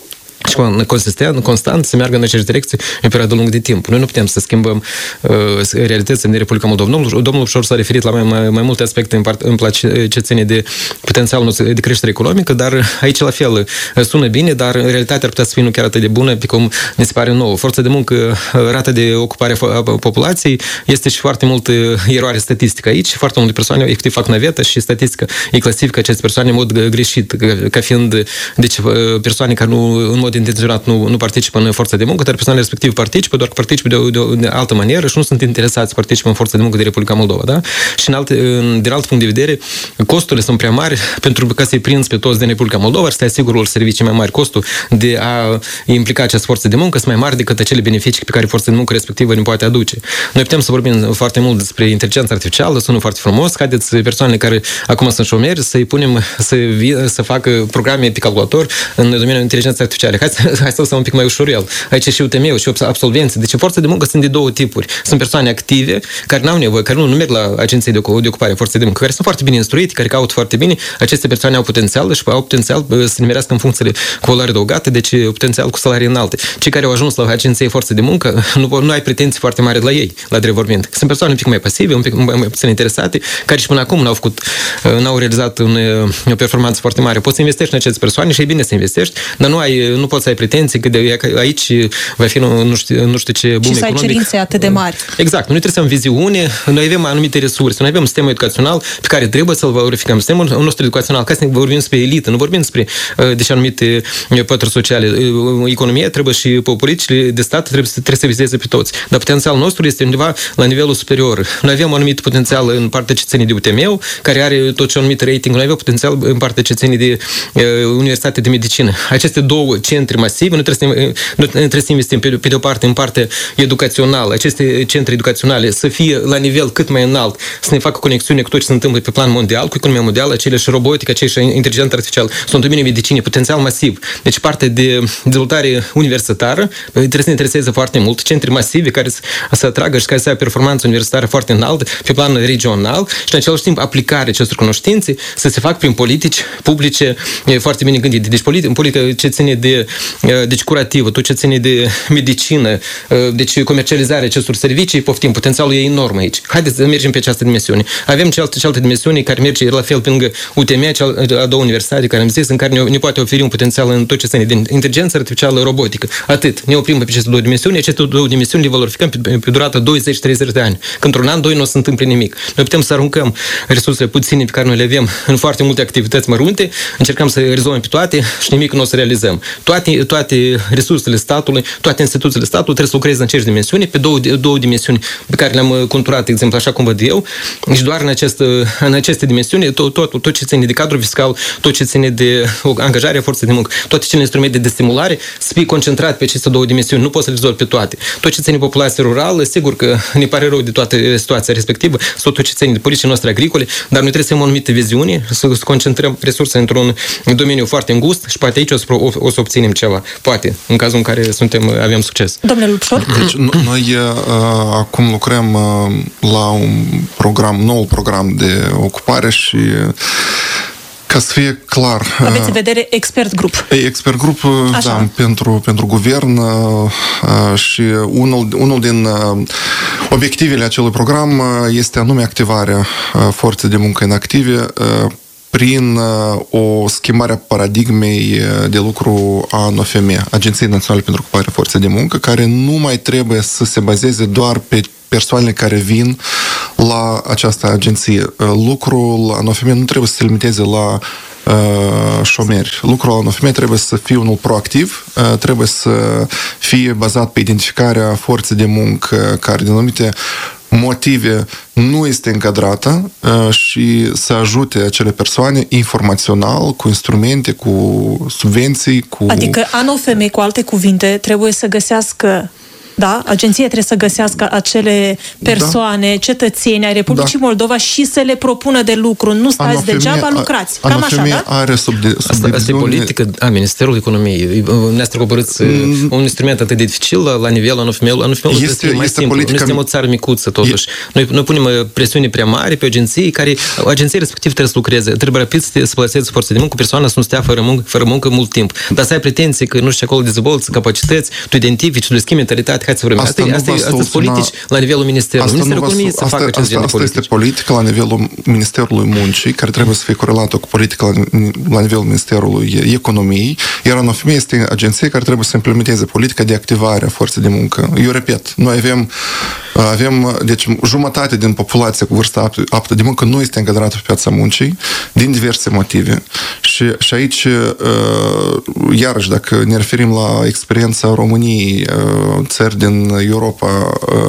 și consistent, constant să meargă în aceeași direcție în perioadă lungă de timp. Noi nu putem să schimbăm uh, realitățile din Republica Moldova. Domnul, domnul Ușor s-a referit la mai, mai, mai multe aspecte în, part, în place, ce ține de potențialul nostru de creștere economică, dar aici la fel sună bine, dar în realitate ar putea să fie nu chiar atât de bună pe cum ne se pare nouă. Forța de muncă, rata de ocupare a populației este și foarte multă eroare statistică aici. Foarte multe persoane efectiv fac navetă și statistica îi clasifică aceste persoane în mod greșit, ca fiind deci, persoane care nu, în mod intenționat nu, nu participă în forța de muncă, dar persoanele respectiv participă, doar că participă de, de, de altă manieră și nu sunt interesați să participe în forța de muncă de Republica Moldova, da? Și în alte, în, din alt punct de vedere, costurile sunt prea mari pentru că să-i prinzi pe toți din Republica Moldova și să asigură servicii mai mari. Costul de a implica această forță de muncă sunt mai mari decât acele beneficii pe care forța de muncă respectivă ne poate aduce. Noi putem să vorbim foarte mult despre inteligența artificială, sună foarte frumos, haideți persoanele care acum sunt șomeri să-i punem să, să facă programe pe calculator în domeniul inteligenței artificiale. Hai să, hai să lăsăm un pic mai ușurel. Aici și U T M-ul și absolvenții. Deci forța de muncă sunt de două tipuri. Sunt persoane active, care n-au nevoie, care nu, nu merg la agenții de, de ocupare forței de muncă, care sunt foarte bine instruite, care caută foarte bine. Aceste persoane au potențial și au potențial să nimerească în funcțiile cu valoare adăugată, deci potențial cu salarii înalte. Cei care au ajuns la agenții forței de muncă, nu, nu ai pretenții foarte mari de la ei, la drept vorbind. Sunt persoane un pic mai pasive, un pic mai, mai puțin interesate, care și până acum n-au făcut, n-au realizat un, o performanță foarte mare. Poți să investești în aceste persoane și e bine să investești, dar nu ai, nu poți să ai pretenții că de, aici va fi nu, nu, știu, nu știu ce boom economic. Și să ai cerințe atât de mari. Exact. Noi trebuie să avem viziune, noi avem anumite resurse, noi avem un sistem educațional pe care trebuie să-l valorificăm. Sistemul nostru educațional, ca să ne vorbim despre elită, nu vorbim despre deci anumite pături sociale. Economia trebuie și politicile de stat trebuie să, trebuie să vizeze pe toți. Dar potențialul nostru este undeva la nivelul superior. Noi avem un anumit potențial în partea ce ține de U T M-ul, care are tot ce anumit rating. Noi avem potențial în partea ce ține de uh, Universitatea de Medicină. Aceste două centre masive, nu trebuie să, nu trebuie să investim pe, pe de o parte în partea educațională, aceste centre educaționale să fie la nivel cât mai înalt, să ne facă conexiune cu tot ce se întâmplă pe plan mondial, cu economia mondială, acele și robotică, acele și inteligență artificială, sunt în domeniul medicinei, potențial masiv. Deci partea de dezvoltare universitară trebuie să ne intereseze foarte mult, centre masive care să, să atragă și care să aibă performanță universitară foarte înaltă pe plan regional și în același timp aplicarea acestor cunoștințe să se facă prin politici publice foarte bine gândite. Deci politică, politică ce ține de deci curativă, tot ce ține de medicină, deci comercializarea acestor servicii, poftim, potențialul e enorm aici. Haideți să mergem pe această dimensiune. Avem cealaltă, cealaltă dimensiune care merge la fel pe lângă U T M, a doua universitate care am zis, în care ne, ne poate oferi un potențial în tot ce ține de inteligență artificială, robotică. Atât. Ne oprim pe aceste două dimensiuni, aceste două dimensiuni le valorificăm pe, pe durata douăzeci treizeci de ani. Că într-un an, doi nu o să se întâmple nimic. Noi putem să aruncăm resursele puține pe care noi le avem în foarte multe activități mărunte, încercăm să rezolvăm pe toate și nimic nu o să realizăm. Toate toate, toate resursele statului, toate instituțiile statului trebuie să lucreze în aceeași dimensiuni, pe două, două dimensiuni pe care le-am conturat, de exemplu, așa cum văd eu, și doar în, acest, în aceste dimensiuni, tot, tot, tot ce ține de cadru fiscal, tot ce ține de angajarea forței de muncă, toate cele instrumente de stimulare, să fie concentrat pe aceste două dimensiuni, nu poți să le rezolvi pe toate. Tot ce ține de populație rurală, sigur că ne pare rău de toată situația respectivă, sau tot ce ține de politicile noastre agricole, dar noi trebuie să avem o anumită viziune, să concentrăm resurse într-un domeniu foarte îngust și poate aici o să, o, o să obținem ceva. Poate, în cazul în care suntem, avem succes. Domnule Lupșor? Deci, noi uh, acum lucrăm uh, la un program, nou program de ocupare și ca să fie clar... Aveți în vedere expert grup. Expert grup, da, pentru, pentru guvern și unul, unul din obiectivele acelui program este anume activarea forței de muncă inactive prin o schimbare a paradigmei de lucru a N O F M, Agenției Naționale pentru Ocuparea Forței de Muncă, care nu mai trebuie să se bazeze doar pe persoanele care vin la această agenție. Lucrul la N O F M nu trebuie să se limiteze la uh, șomeri. Lucrul la N O F M trebuie să fie unul proactiv, uh, trebuie să fie bazat pe identificarea forței de muncă care, din anumite motive, nu este încadrată uh, și să ajute acele persoane informațional, cu instrumente, cu subvenții, cu... Adică N O F M, cu alte cuvinte, trebuie să găsească, da, agenția trebuie să găsească acele persoane, da, cetățeni ai Republicii da. Moldova și să le propună de lucru. Nu stați degeaba, lucrați. Cam așa, da? Are subde, asta, asta e politică a Ministerului Economiei. Ne-ați coborâți mm. un instrument atât de dificil la, la nivelul N O F M-ului. N O F M-ul este mai simplu. Politica... Noi suntem o țară micuță, totuși. E... Noi, noi punem presiuni prea mari pe agenții, care agenții respectiv trebuie să lucreze. Trebuie rapid să, să plăseze forță de muncă, persoana să nu stea fără muncă, fără muncă mult timp. Dar să ai pretenții că nu știu acolo dezvolți capacități, tu identifici, tu le schimbi mentalitate. Hai să vorbim. Asta, asta, asta sunt politici la nivelul Ministerului. Ministerul Economiei să facă acest gen de politici. Asta este politică la nivelul Ministerului Muncii, care trebuie să fie corelată cu politica la, la nivelul Ministerului Economiei, iar N O F M este agenție care trebuie să implementeze politica de activare a forței de muncă. Eu repet, noi avem, avem deci jumătate din populația cu vârstă aptă de muncă nu este încadrată pe piața muncii, din diverse motive. Și, și aici, iarăși, dacă ne referim la experiența României, țări din Europa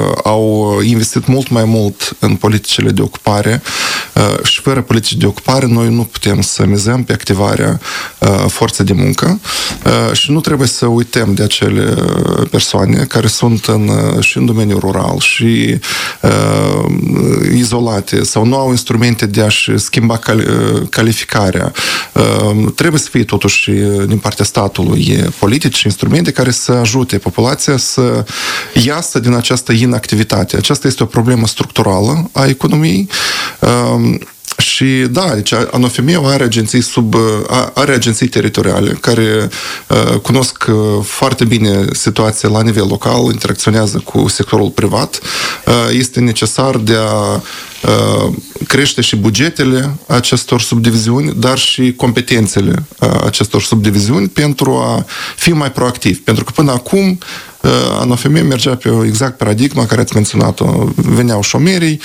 au investit mult mai mult în politicile de ocupare și fără politici de ocupare noi nu putem să mizăm pe activarea forței de muncă și nu trebuie să uităm de acele persoane care sunt în, și în domeniul rural și uh, izolate sau nu au instrumente de a-și schimba calificarea. Uh, trebuie să fie totuși din partea statului politici și instrumente care să ajute populația să iasă din această inactivitate. Aceasta este o problemă structurală a economiei. Uh, Și da, deci N O F M are agenții sub, are agenții teritoriale care uh, cunosc foarte bine situația la nivel local, interacționează cu sectorul privat. Uh, este necesar de a uh, crește și bugetele acestor subdiviziuni, dar și competențele uh, acestor subdiviziuni pentru a fi mai proactiv. Pentru că până acum N O F M mergea pe exact paradigma care ați menționat-o. Veneau șomerii,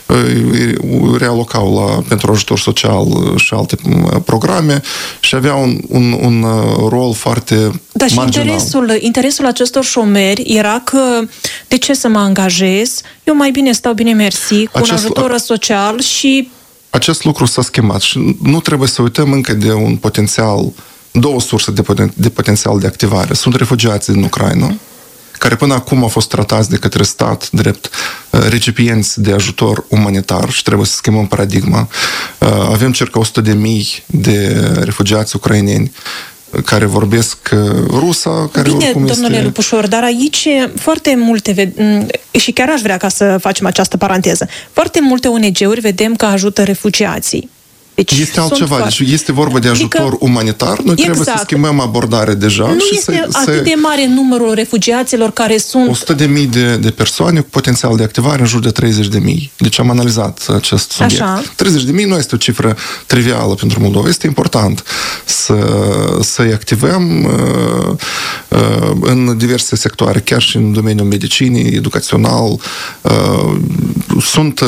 realocau la, pentru ajutor social și alte programe și aveau un, un, un rol foarte da, marginal. Și interesul, interesul acestor șomeri era că de ce să mă angajez? Eu mai bine stau bine mersi cu Acest, un ajutor social și... Acest lucru s-a schimbat și nu trebuie să uităm încă de un potențial, două surse de, poten, de potențial de activare. Sunt refugiații din Ucraina, care până acum au fost tratați de către stat drept recipienți de ajutor umanitar și trebuie să schimbăm paradigma. Avem circa o sută de mii de refugiați ucraineni care vorbesc rusa, care Bine, oricum domnule este... Lupușor, dar aici foarte multe, și chiar aș vrea ca să facem această paranteză, foarte multe O N G-uri vedem că ajută refugiații. Deci este altceva, deci este vorba de ajutor adică, umanitar, noi exact. trebuie să schimbăm abordare deja. Nu și este să, atât să... de mare numărul refugiaților care sunt... o sută de mii de, de persoane cu potențial de activare în jur de treizeci de mii. Deci am analizat acest subiect. Așa. treizeci de mii nu este o cifră trivială pentru Moldova. Este important să, să-i activăm uh, uh, în diverse sectoare, chiar și în domeniul medicinii, educațional, uh, sunt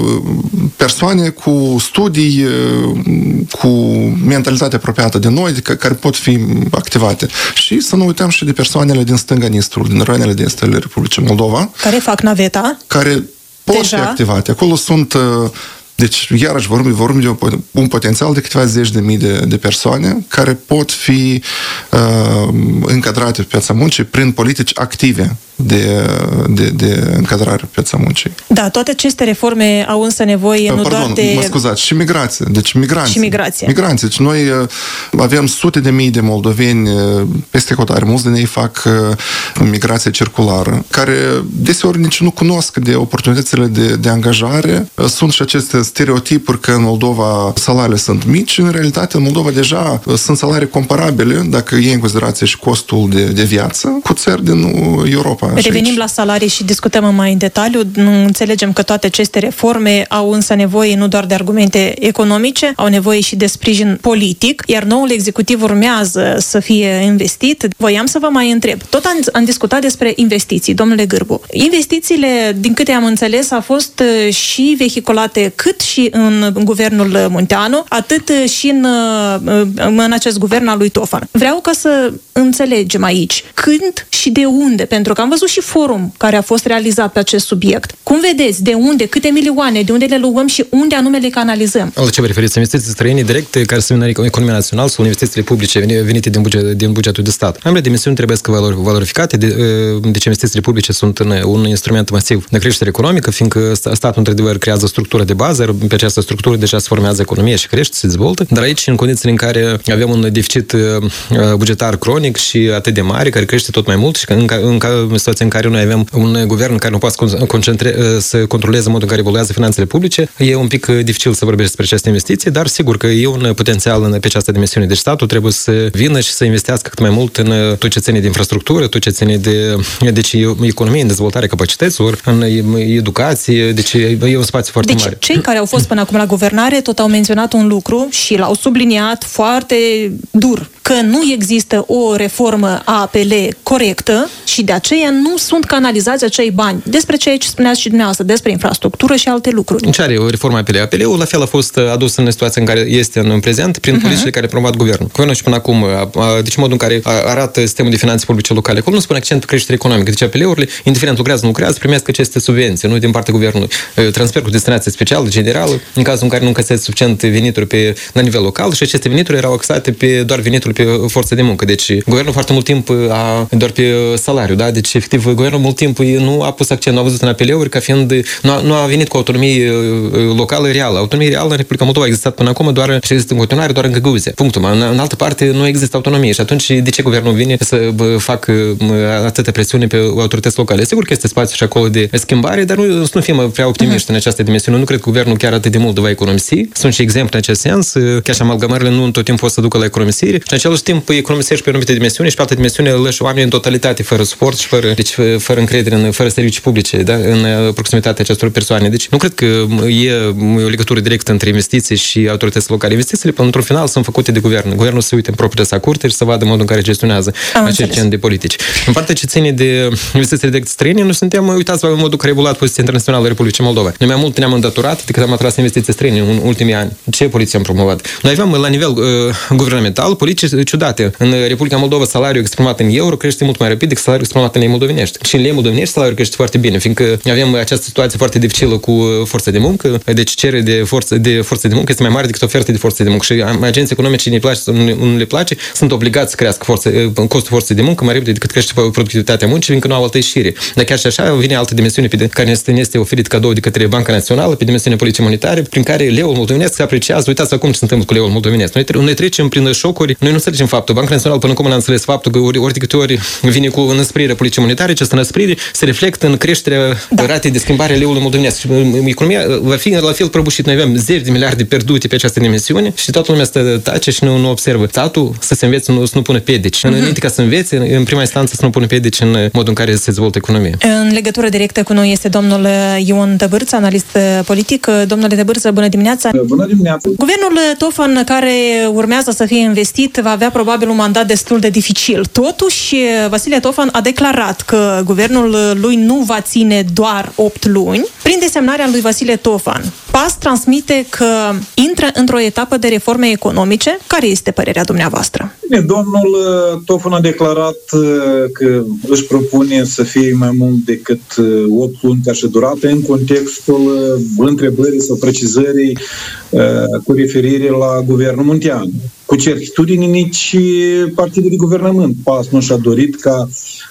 persoane cu studii, cu mentalitate apropiată de noi, care pot fi activate. Și să nu uităm și de persoanele din stânga Nistrului, din raionele de est ale Republicii Moldova. Care fac naveta. Care pot deja fi activate. Acolo sunt... Deci, iarăși, vorbim, vorbim de un potențial de câteva zeci de mii de, de persoane care pot fi uh, încadrate pe piața muncii prin politici active de, de, de încadrare pe piața muncii. Da, toate aceste reforme au însă nevoie nu Pardon, doar de... mă scuzați, și migrație. Deci migranți. Și migrație. Migranți. Deci noi avem sute de mii de moldoveni peste hotare. Mulți din ei fac migrație circulară, care deseori nici nu cunosc de oportunitățile de, de angajare. Sunt și aceste stereotipuri că în Moldova salariile sunt mici. În realitate, în Moldova deja sunt salarii comparabile, dacă iei în considerație și costul de, de viață, cu țări din Europa. Revenim la salarii și discutăm mai în detaliu. Înțelegem că toate aceste reforme au însă nevoie nu doar de argumente economice, au nevoie și de sprijin politic, iar noul executiv urmează să fie investit. Voiam să vă mai întreb. Tot am, am discutat despre investiții, domnule Gârbu. Investițiile, din câte am înțeles, au fost și vehiculate cât și în guvernul Munteanu, atât și în, în acest guvern al lui Tofan. Vreau ca să înțelegem aici când și de unde, pentru că am văzut și forum care a fost realizat pe acest subiect. Cum vedeți, de unde, câte milioane, de unde le luăm și unde anume le canalizăm? La ce vă referiți? Investiții străine directe care să vină în economia națională sau investițiile publice venite din, buget, din bugetul de stat? Ambele dimensiuni trebuie să valor, valorificate, de, deci investițiile publice sunt un, un instrument masiv de creștere economică, fiindcă statul într-adevăr creează structură de bază, pe această structură deja se formează economia și crește, se dezvoltă, dar aici, în condițiile în care avem un deficit bugetar cronic și atât de mare, care crește tot mai mult și în, în, în situația în care noi avem un guvern care nu poate să, concentre, să controleze modul în care evoluează finanțele publice, e un pic dificil să vorbești despre aceste investiții, dar sigur că e un potențial în, pe această dimensiune. Deci statul trebuie să vină și să investească cât mai mult în tot ce ține de infrastructură, tot ce ține de deci, economie, în dezvoltarea capacităților, în educație, deci e un spațiu foarte deci, mare. Cei care au fost până acum la guvernare tot au menționat un lucru și l-au subliniat foarte dur, că nu există o reformă a A P L corectă și de aceea nu sunt canalizați acei bani. Despre ceea ce spuneați și dumneavoastră, despre infrastructură și alte lucruri. Ce are o reformă A P L? A P L-ul la fel a fost adus în situația în care este în prezent prin uh-huh. politicile care a promovat guvernul. Guvernul și până acum, deci modul în care arată sistemul de finanțe publice locale. Acolo nu spune accent pe creștere economică. Deci A P L-urile, indiferent lucrează, nu lucrează, primesc aceste subvenții, nu din partea guvernului. Transfer cu destinație specială, generală, în cazul în care nu încasezi suficient venituri pe, la nivel local și aceste venituri erau axate pe doar veniturile pe forță de muncă. Deci guvernul foarte mult timp a doar pe salariu, da? Deci efectiv guvernul mult timp nu a pus accent, nu a văzut în A P L-uri ca fiind nu a, nu a venit cu autonomie locală reală. Autonomie reală în Republica Moldova a existat până acum doar și există în continuare doar în Găgăuzia. Punctul. În, în altă parte nu există autonomie și atunci de ce guvernul vine să facă atâta presiune pe autorități locale? Sigur că este spațiu și acolo de schimbare, dar nu, nu fim prea optimiști uh-huh. în această dimensiune. Nu cred că guvernul chiar atât de mult va economisi. Sunt și exemple în acest sens. Chiar și amalgamările nu în tot timpul pot să ducă la economisire și în același timp economisești pe anumite dimensiuni și pe alte dimensiuni lăși oamenii în totalitate, fără suport și fără, deci, fără încredere, în, fără servicii publice, da? În proximitatea acestor persoane. Deci nu cred că e o legătură directă între investiții și autoritățile locale. Investițiile, până într-un final, sunt făcute de guvern. Guvernul se uite în propria sa curte și să vadă modul în care gestionează acest gen de politici. În partea ce ține de investițiile directe străine, noi suntem, uitați-vă în modul în care a evoluat poziția internațională a Republicii Moldova. Noi mai mult ne-am îndatorat decât am atras investiții străine în ultimii ani. Ce politici am promovat? Noi aveam la nivel uh, guvernamental politici ciudate. În Republica Moldova salariul exprimat în euro crește mult mai rapid decât salariul exprimat în lei moldovenești. Și în lei moldovenești salariul crește foarte bine, fiindcă avem această situație foarte dificilă cu forța de muncă, deci cerere de forță de forță de muncă este mai mare decât oferta de forță de muncă și agenții economici ne place sau nu le place, sunt obligați să crească forță, costul forței de muncă mai repede decât crește productivitatea muncii, fiindcă nu au altă ieșire. Dar chiar și așa vine altă dimensiune pe care este, este oferit cadou de către Banca Națională, pe dimensiunea politice monetare, prin care leul moldovenesc se apreciază. Uitați acum ce se întâmplă cu leul moldovenesc. Noi, noi trecem prin șocuri, noi nu înțelegem faptul. Banca Națională până acum n-a înțeles faptul că ori, ori de câte ori vine cu înăsprire politicii monetare, această înăsprire se reflectă în creșterea da. ratei de schimbare a leului moldovenesc. Și economia va fi la fel prăbușit. Noi avem zeci de miliarde pierdute pe această dimensiune și toată lumea stă tace și nu, nu observă. Statul să se învețe, nu, să nu pună piedici. Uh-huh. Înainte ca să învețe, în prima instanță să nu pună piedici în modul în care se dezvoltă economia. În legătură directă cu noi este domnul Ion Tăbârță, analist politic. Domnule Tăbârță, bună dimineața! Bună dimineața! Guvernul Tofan, care urmează să fie investit, va avea probabil un mandat destul de dificil. Totuși, Vasile Tofan a declarat că guvernul lui nu va ține doar opt luni, Prin desemnarea lui Vasile Tofan, P A S transmite că intră într-o etapă de reforme economice. Care este părerea dumneavoastră? Bine, domnul Tofan a declarat că își propune să fie mai mult decât opt luni ca și durată în contextul întrebării sau precizării cu referire la guvernul Munteanu. Cu certitudine, nici partidul de guvernământ P A S nu și-a dorit ca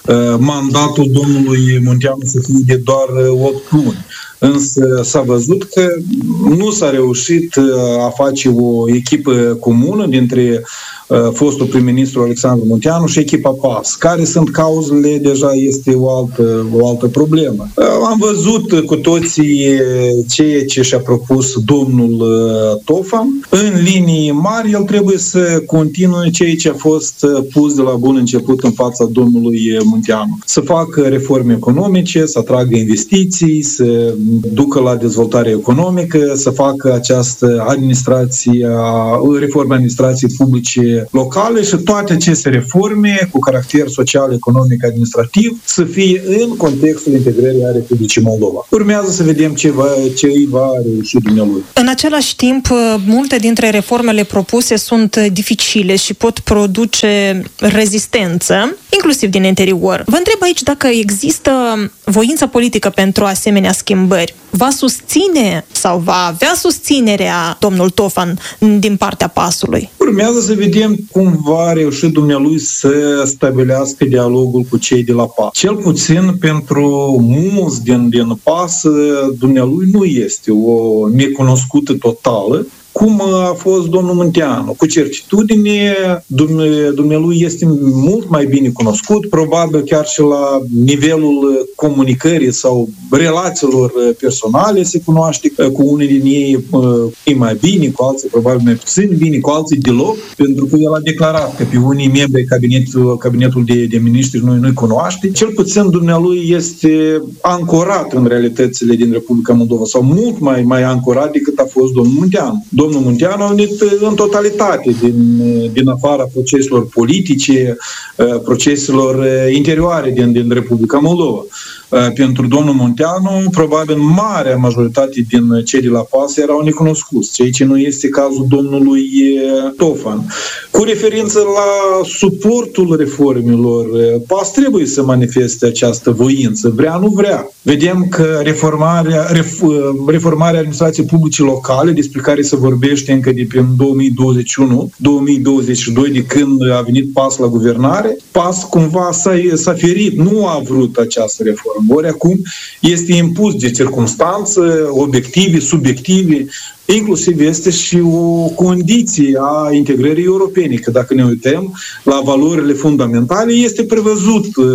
mandatul domnului Munteanu să fie de doar opt luni. Însă s-a văzut că nu s-a reușit a face o echipă comună dintre fostul prim-ministru Alexandru Munteanu și echipa P A S. Care sunt cauzele, deja este o altă, o altă problemă. Am văzut cu toții ceea ce și-a propus domnul Tofan. În linii mari, el trebuie să continue ceea ce a fost pus de la bun început în fața domnului Munteanu. Să facă reforme economice, să atragă investiții, să ducă la dezvoltare economică, să facă această administrație, reforme administrației publice locale și toate aceste reforme cu caracter social, economic, administrativ să fie în contextul integrării a Republicii Moldova. Urmează să vedem ce, va, ce îi va reuși dumnealui. În același timp, multe dintre reformele propuse sunt dificile și pot produce rezistență, inclusiv din interior. Vă întreb aici dacă există voință politică pentru asemenea schimbări. Va susține sau va avea susținerea domnul Tofan din partea P A S-ului? Urmează să vedem cum va reuși dumnealui să stabilească dialogul cu cei de la P A S. Cel puțin pentru mulți din, din P A S, dumnealui nu este o necunoscută totală, cum a fost domnul Munteanu. Cu certitudine, dumnealui este mult mai bine cunoscut, probabil chiar și la nivelul comunicării sau relațiilor personale se cunoaște cu unii din ei mai bine, cu alții probabil mai puțin bine, cu alții deloc, pentru că el a declarat că pe unii membri cabinetul, cabinetul de, de miniștri noi nu-i cunoaște. Cel puțin dumnealui este ancorat în realitățile din Republica Moldova sau mult mai, mai ancorat decât a fost domnul Munteanu. Domnul Munteanu a venit în totalitate din, din afara proceselor politice, proceselor interioare din, din Republica Moldova. Pentru domnul Munteanu, probabil marea majoritate din cei de la P A S erau necunoscuți, ceea ce nu este cazul domnului Tofan. Cu referință la suportul reformelor, P A S trebuie să manifeste această voință, vrea, nu vrea. Vedem că reformarea, reformarea administrației publice locale, despre care se vorbește încă de prin două mii douăzeci și unu două mii douăzeci și doi, de când a venit P A S la guvernare, P A S cumva s-a, s-a ferit, nu a vrut această reformă. Ori acum este impus de circumstanțe obiective, subiective, inclusiv este și o condiție a integrării europene, că dacă ne uităm la valorile fundamentale, este prevăzut uh,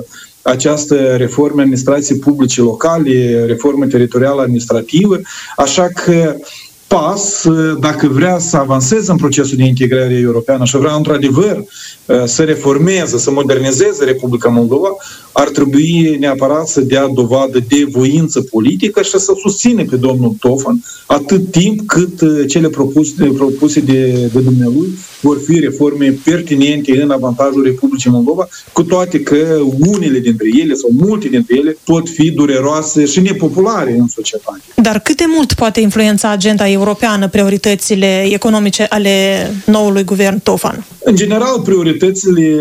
această reformă administrației publice locale, reformă teritorială administrativă, așa că P A S, dacă vrea să avanseze în procesul de integrare europeană și vrea într-adevăr să reformeze, să modernizeze Republica Moldova, ar trebui neapărat să dea dovadă de voință politică și să susține pe domnul Tofan atât timp cât cele propuse, propuse de, de dumnealui vor fi reforme pertinente în avantajul Republicii Moldova, cu toate că unele dintre ele sau multe dintre ele pot fi dureroase și nepopulare în societate. Dar cât de mult poate influența agenda europeană prioritățile economice ale noului guvern Tofan? În general, prioritățile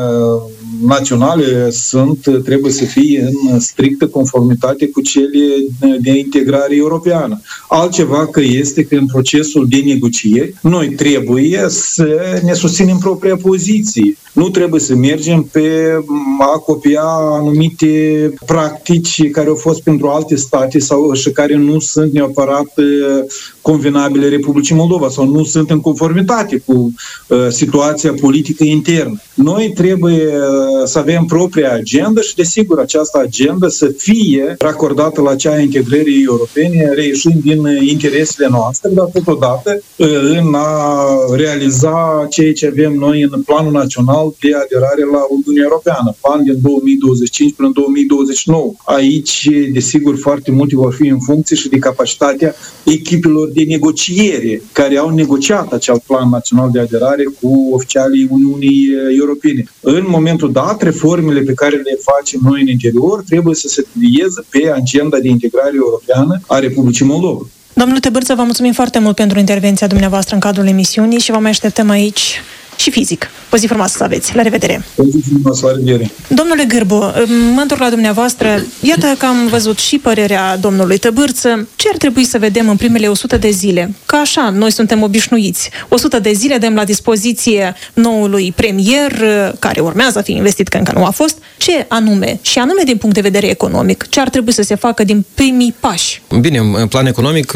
naționale sunt, trebuie să fie în strictă conformitate cu cele de integrare europeană. Altceva că este că în procesul de negocieri noi trebuie să ne susținem propria poziție. Nu trebuie să mergem pe a copia anumite practici care au fost pentru alte state sau și care nu sunt neapărat convenabile Republicii Moldova sau nu sunt în conformitate cu uh, situația politică internă. Noi trebuie uh, să avem propria agenda și, desigur, această agenda să fie racordată la cea a integrării europene, reieșind din interesele noastre, dar totodată uh, în a realiza ceea ce avem noi în planul național național de aderare la Uniunea Europeană, plan din două mii douăzeci și cinci până în două mii douăzeci și nouă. Aici, desigur, foarte multe vor fi în funcție și de capacitatea echipelor de negociere care au negociat acel plan național de aderare cu oficialii Uniunii Europene. În momentul dat, reformele pe care le facem noi în interior trebuie să se plieze pe agenda de integrare europeană a Republicii Moldova. Domnule Tăbârță, vă mulțumim foarte mult pentru intervenția dumneavoastră în cadrul emisiunii și vă mai așteptăm aici și fizic. O zi frumoasă să aveți. La revedere! O zi frumoasă, la revedere! Domnule Gârbu, mă întorc la dumneavoastră. Iată că am văzut și părerea domnului Tăbârță. Ce ar trebui să vedem în primele o sută de zile? Că așa, noi suntem obișnuiți. o sută de zile dăm la dispoziție noului premier, care urmează a fi investit, că încă nu a fost. Ce anume? Și anume din punct de vedere economic. Ce ar trebui să se facă din primii pași? Bine, în plan economic,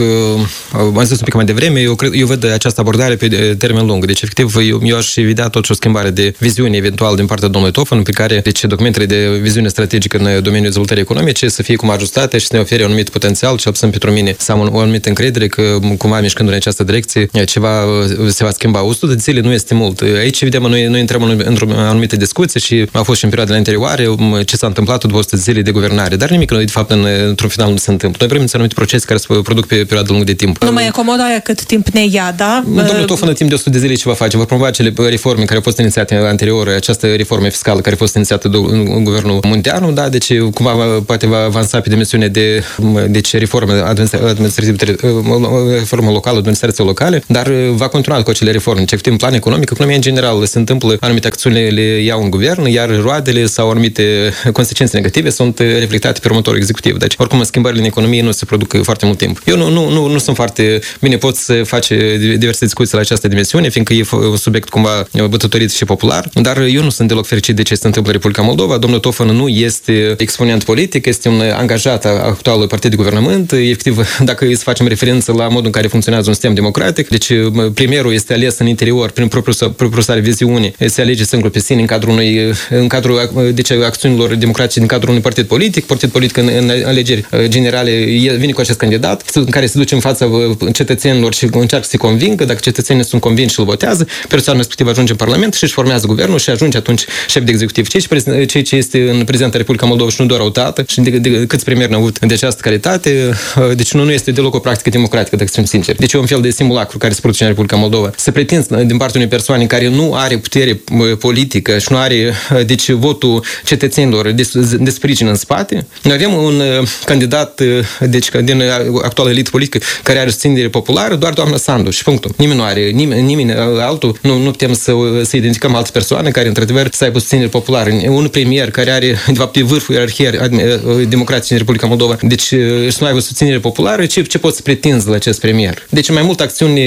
am zis un pic mai devreme, eu, cred, eu văd această abordare pe termen lung. Deci, efectiv, eu, eu aș evita totuși o schimbare de viziune eventual din partea domnului Tofan, pe care, deci, documentele de viziune strategică în domeniul dezvoltării economice să fie cum ajustate și să ne ofere un anumit potențial, cel puțin pentru mine, să am o anumită încredere că, cumva, mișcând în această direcție, ceva se va schimba. o sută de zile nu este mult. Aici, evident, noi, noi intrăm într-o anumită discuție și a fost și în perioadele anterioare ce s-a întâmplat după o sută de zile de guvernare, dar nimic, de fapt, în, într-un final nu se întâmplă. Noi vrem să anumite procese care se produc pe perioadă lungă de timp. Nu mai e comod aia cât timp ne ia, da? Domnul Tofan, în timp de o sută de zile ce va face? Va promova acele reforme care au fost inițiate anterior, această reformă fiscală care a fost inițiată în guvernul Munteanu, da? Deci, cumva, poate va avansa pe dimensiune de deci, reformă administrativă, reformă locală, administrație locale, dar va continua cu acele reforme. Deci, în plan economic, economia în general se întâmplă, anumite acțiuni le iau în guvern, iar roadele sau anumite consecințe negative sunt reflectate pe următorul executiv. Deci, oricum, schimbările în economie nu se produc foarte mult timp. Eu nu, nu, nu, nu sunt foarte bine, pot să face diverse discuții la această dimensiune, fiindcă e un subiect cumva bătătorit și popular, dar eu nu sunt deloc fericit de ce se întâmplă în Republica Moldova. Domnul Tofan nu este exponent politic, este un angajat actualului partid de guvernământ. Efectiv, dacă să facem referință la modul în care funcționează un sistem democratic, deci premierul este ales în interior prin propriul sale viziune, se alege singur pe sine în cadrul unui, în cadrul deci, acțiunilor democratice din cadrul unui partid politic, partid politic în, în alegeri generale vine cu acest candidat, în care se duce în fața cetățenilor și încearcă să-i convingă, dacă cetățenii sunt convinși și îl votează, persoana respectivă ajunge în Parlament și își formează guvernul și ajunge atunci șef de executiv. Ceea ce este în prezența Republica Moldova și nu doar o dată, și de, de, de câți premieri ne-au avut de această calitate, deci nu, nu este deloc o practică democratică, dacă sunt sincer. Deci e un fel de simulacru care se produce în Republica Moldova. Se pretinzi din partea unei persoane care nu are putere politică și nu are, deci, votul cetățenilor de, de sprijin în spate. Noi avem un candidat, deci, din actuala elită politică care are susținere populară, doar doamna Sandu și punctul. Nimeni nu are, nimeni, nimeni altul, nu, nu putem să, să identificăm alte persoane care, într-adevăr, să aibă susținere populară. Un premier care are, de fapt, vârful ierarhiei democrației în Republica Moldova, deci și nu aibă susținere populară, ce, ce poți să pretinzi la acest premier? Deci mai multe acțiuni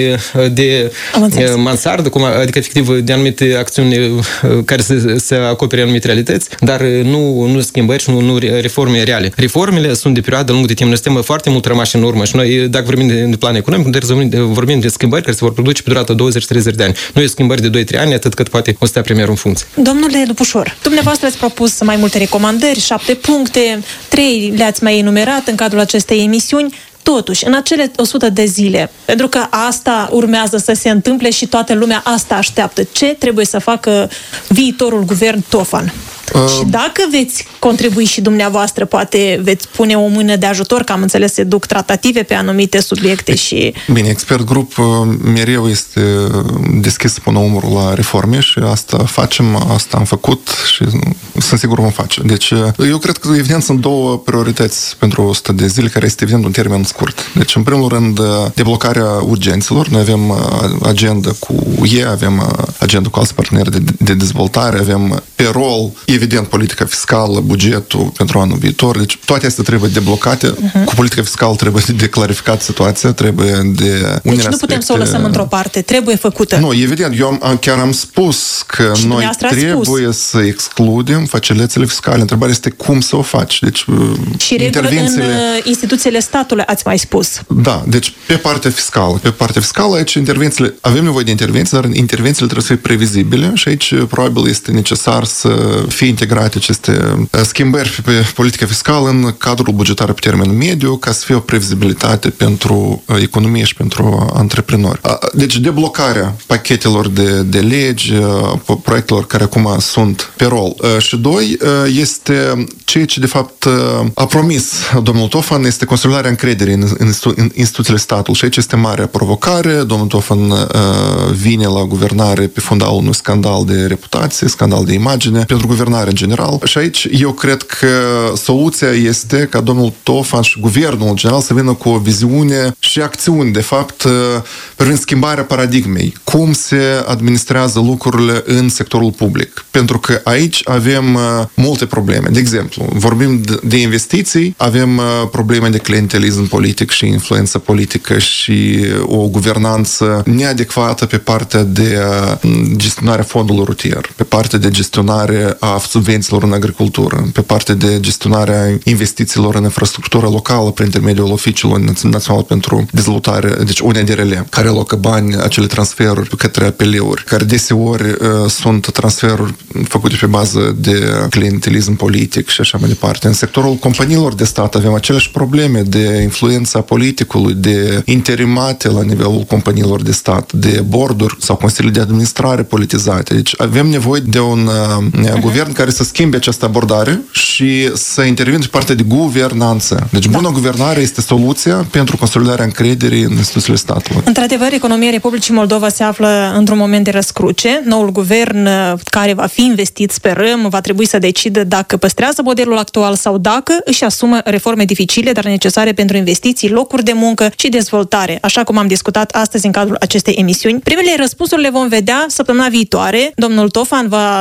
de mansardă, cum, adică, efectiv, de anumite acțiuni care să, să acopere anumite realități, dar nu, nu schimbări și nu, nu reforme reale. Reformele sunt de perioadă lungă de timp. Noi suntem foarte mult rămași în urmă și noi, dacă vorbim de, de plan economic, vorbim de schimbări care se vor produce pe durata douăzeci treizeci de ani. Nu e schimbări de doi trei ani, atât cât poate o stea premierul în funcție. Domnule Lupușor, dumneavoastră ați propus mai multe recomandări, șapte puncte, trei le-ați mai enumerat în cadrul acestei emisiuni. Totuși, în acele o sută de zile, pentru că asta urmează să se întâmple și toată lumea asta așteaptă, ce trebuie să facă viitorul guvern Tofan? Uh. Și dacă veți contribui și dumneavoastră, poate veți pune o mână de ajutor, că am înțeles se duc tratative pe anumite subiecte și... Bine, expert grup mereu este deschis să pună umărul la reforme și asta facem, asta am făcut și sunt sigur vom face. Deci, eu cred că evident sunt două priorități pentru o sută de zile, care este evident un termen scurt. Deci, în primul rând, deblocarea urgențelor. Noi avem agenda cu U E, avem agenda cu alți parteneri de, de dezvoltare, avem pe rol, evident, politica fiscală, bugetul pentru anul viitor. Deci, toate astea trebuie deblocate. Uh-huh. Cu politica fiscală trebuie de clarificat situația, trebuie de... Deci nu aspecte... putem să o lăsăm într-o parte, trebuie făcută. Nu, evident, eu am, chiar am spus că și noi trebuie spus. să excludem facilitățile fiscale. Întrebarea este cum să o faci. Deci, și regulă în instituțiile statului, ați mai spus. Da, deci pe partea fiscală. Pe partea fiscală, aici intervențiile, avem nevoie de intervenții, dar intervențiile trebuie să fie previzibile și aici probabil este necesar să fie integrate aceste schimbări pe politica fiscală în cadrul bugetar pe termen mediu, ca să fie o previzibilitate pentru economie și pentru antreprenori. Deci deblocarea pachetelor de, de legi, proiectelor care acum sunt pe rol. Și doi, este ceea ce de fapt a promis domnul Tofan, este consolidarea încrederii în, în, în instituțiile statului și aici este marea provocare. Domnul Tofan uh, vine la guvernare pe fundalul unui scandal de reputație, scandal de imagine, pentru guvernare în general. Și aici eu cred că soluția este ca domnul Tofan și guvernul în general să vină cu o viziune și acțiuni, de fapt, uh, privind schimbarea paradigmei. Cum se administrează lucrurile în sectorul public. Pentru că aici avem uh, multe probleme. De exemplu, vorbim de, de investiții, avem uh, probleme de clientelism politic și influență politică și o guvernanță neadecvată pe partea de gestionare fondului rutier, pe partea de gestionare a subvențiilor în agricultură, pe partea de gestionare a investițiilor în infrastructură locală prin intermediul Oficiului Național pentru Dezvoltare, deci U N D R L, care alocă bani, acele transferuri către A P L-uri, care deseori uh, sunt transferuri făcute pe bază de clientelism politic și așa mai departe. În sectorul companiilor de stat avem aceleași probleme de influența politicului, de interimate la nivelul companiilor de stat, de borduri sau consilii de administrare politizate. Deci avem nevoie de un uh, uh-huh. guvern care să schimbe această abordare și să intervină pe partea de guvernanță. Deci da. Bună guvernare este soluția pentru consolidarea încrederii în instituțiile statului. Într-adevăr, economia Republicii Moldova se află într-un moment de răscruce. Noul guvern care va fi investit, sperăm, va trebui să decidă dacă păstrează modelul actual sau dacă își asumă reforme dificile, dar necesare pentru investiții, locuri de muncă și dezvoltare, așa cum am discutat astăzi în cadrul acestei emisiuni. Primele răspunsuri le vom vedea săptămâna viitoare. Domnul Tofan va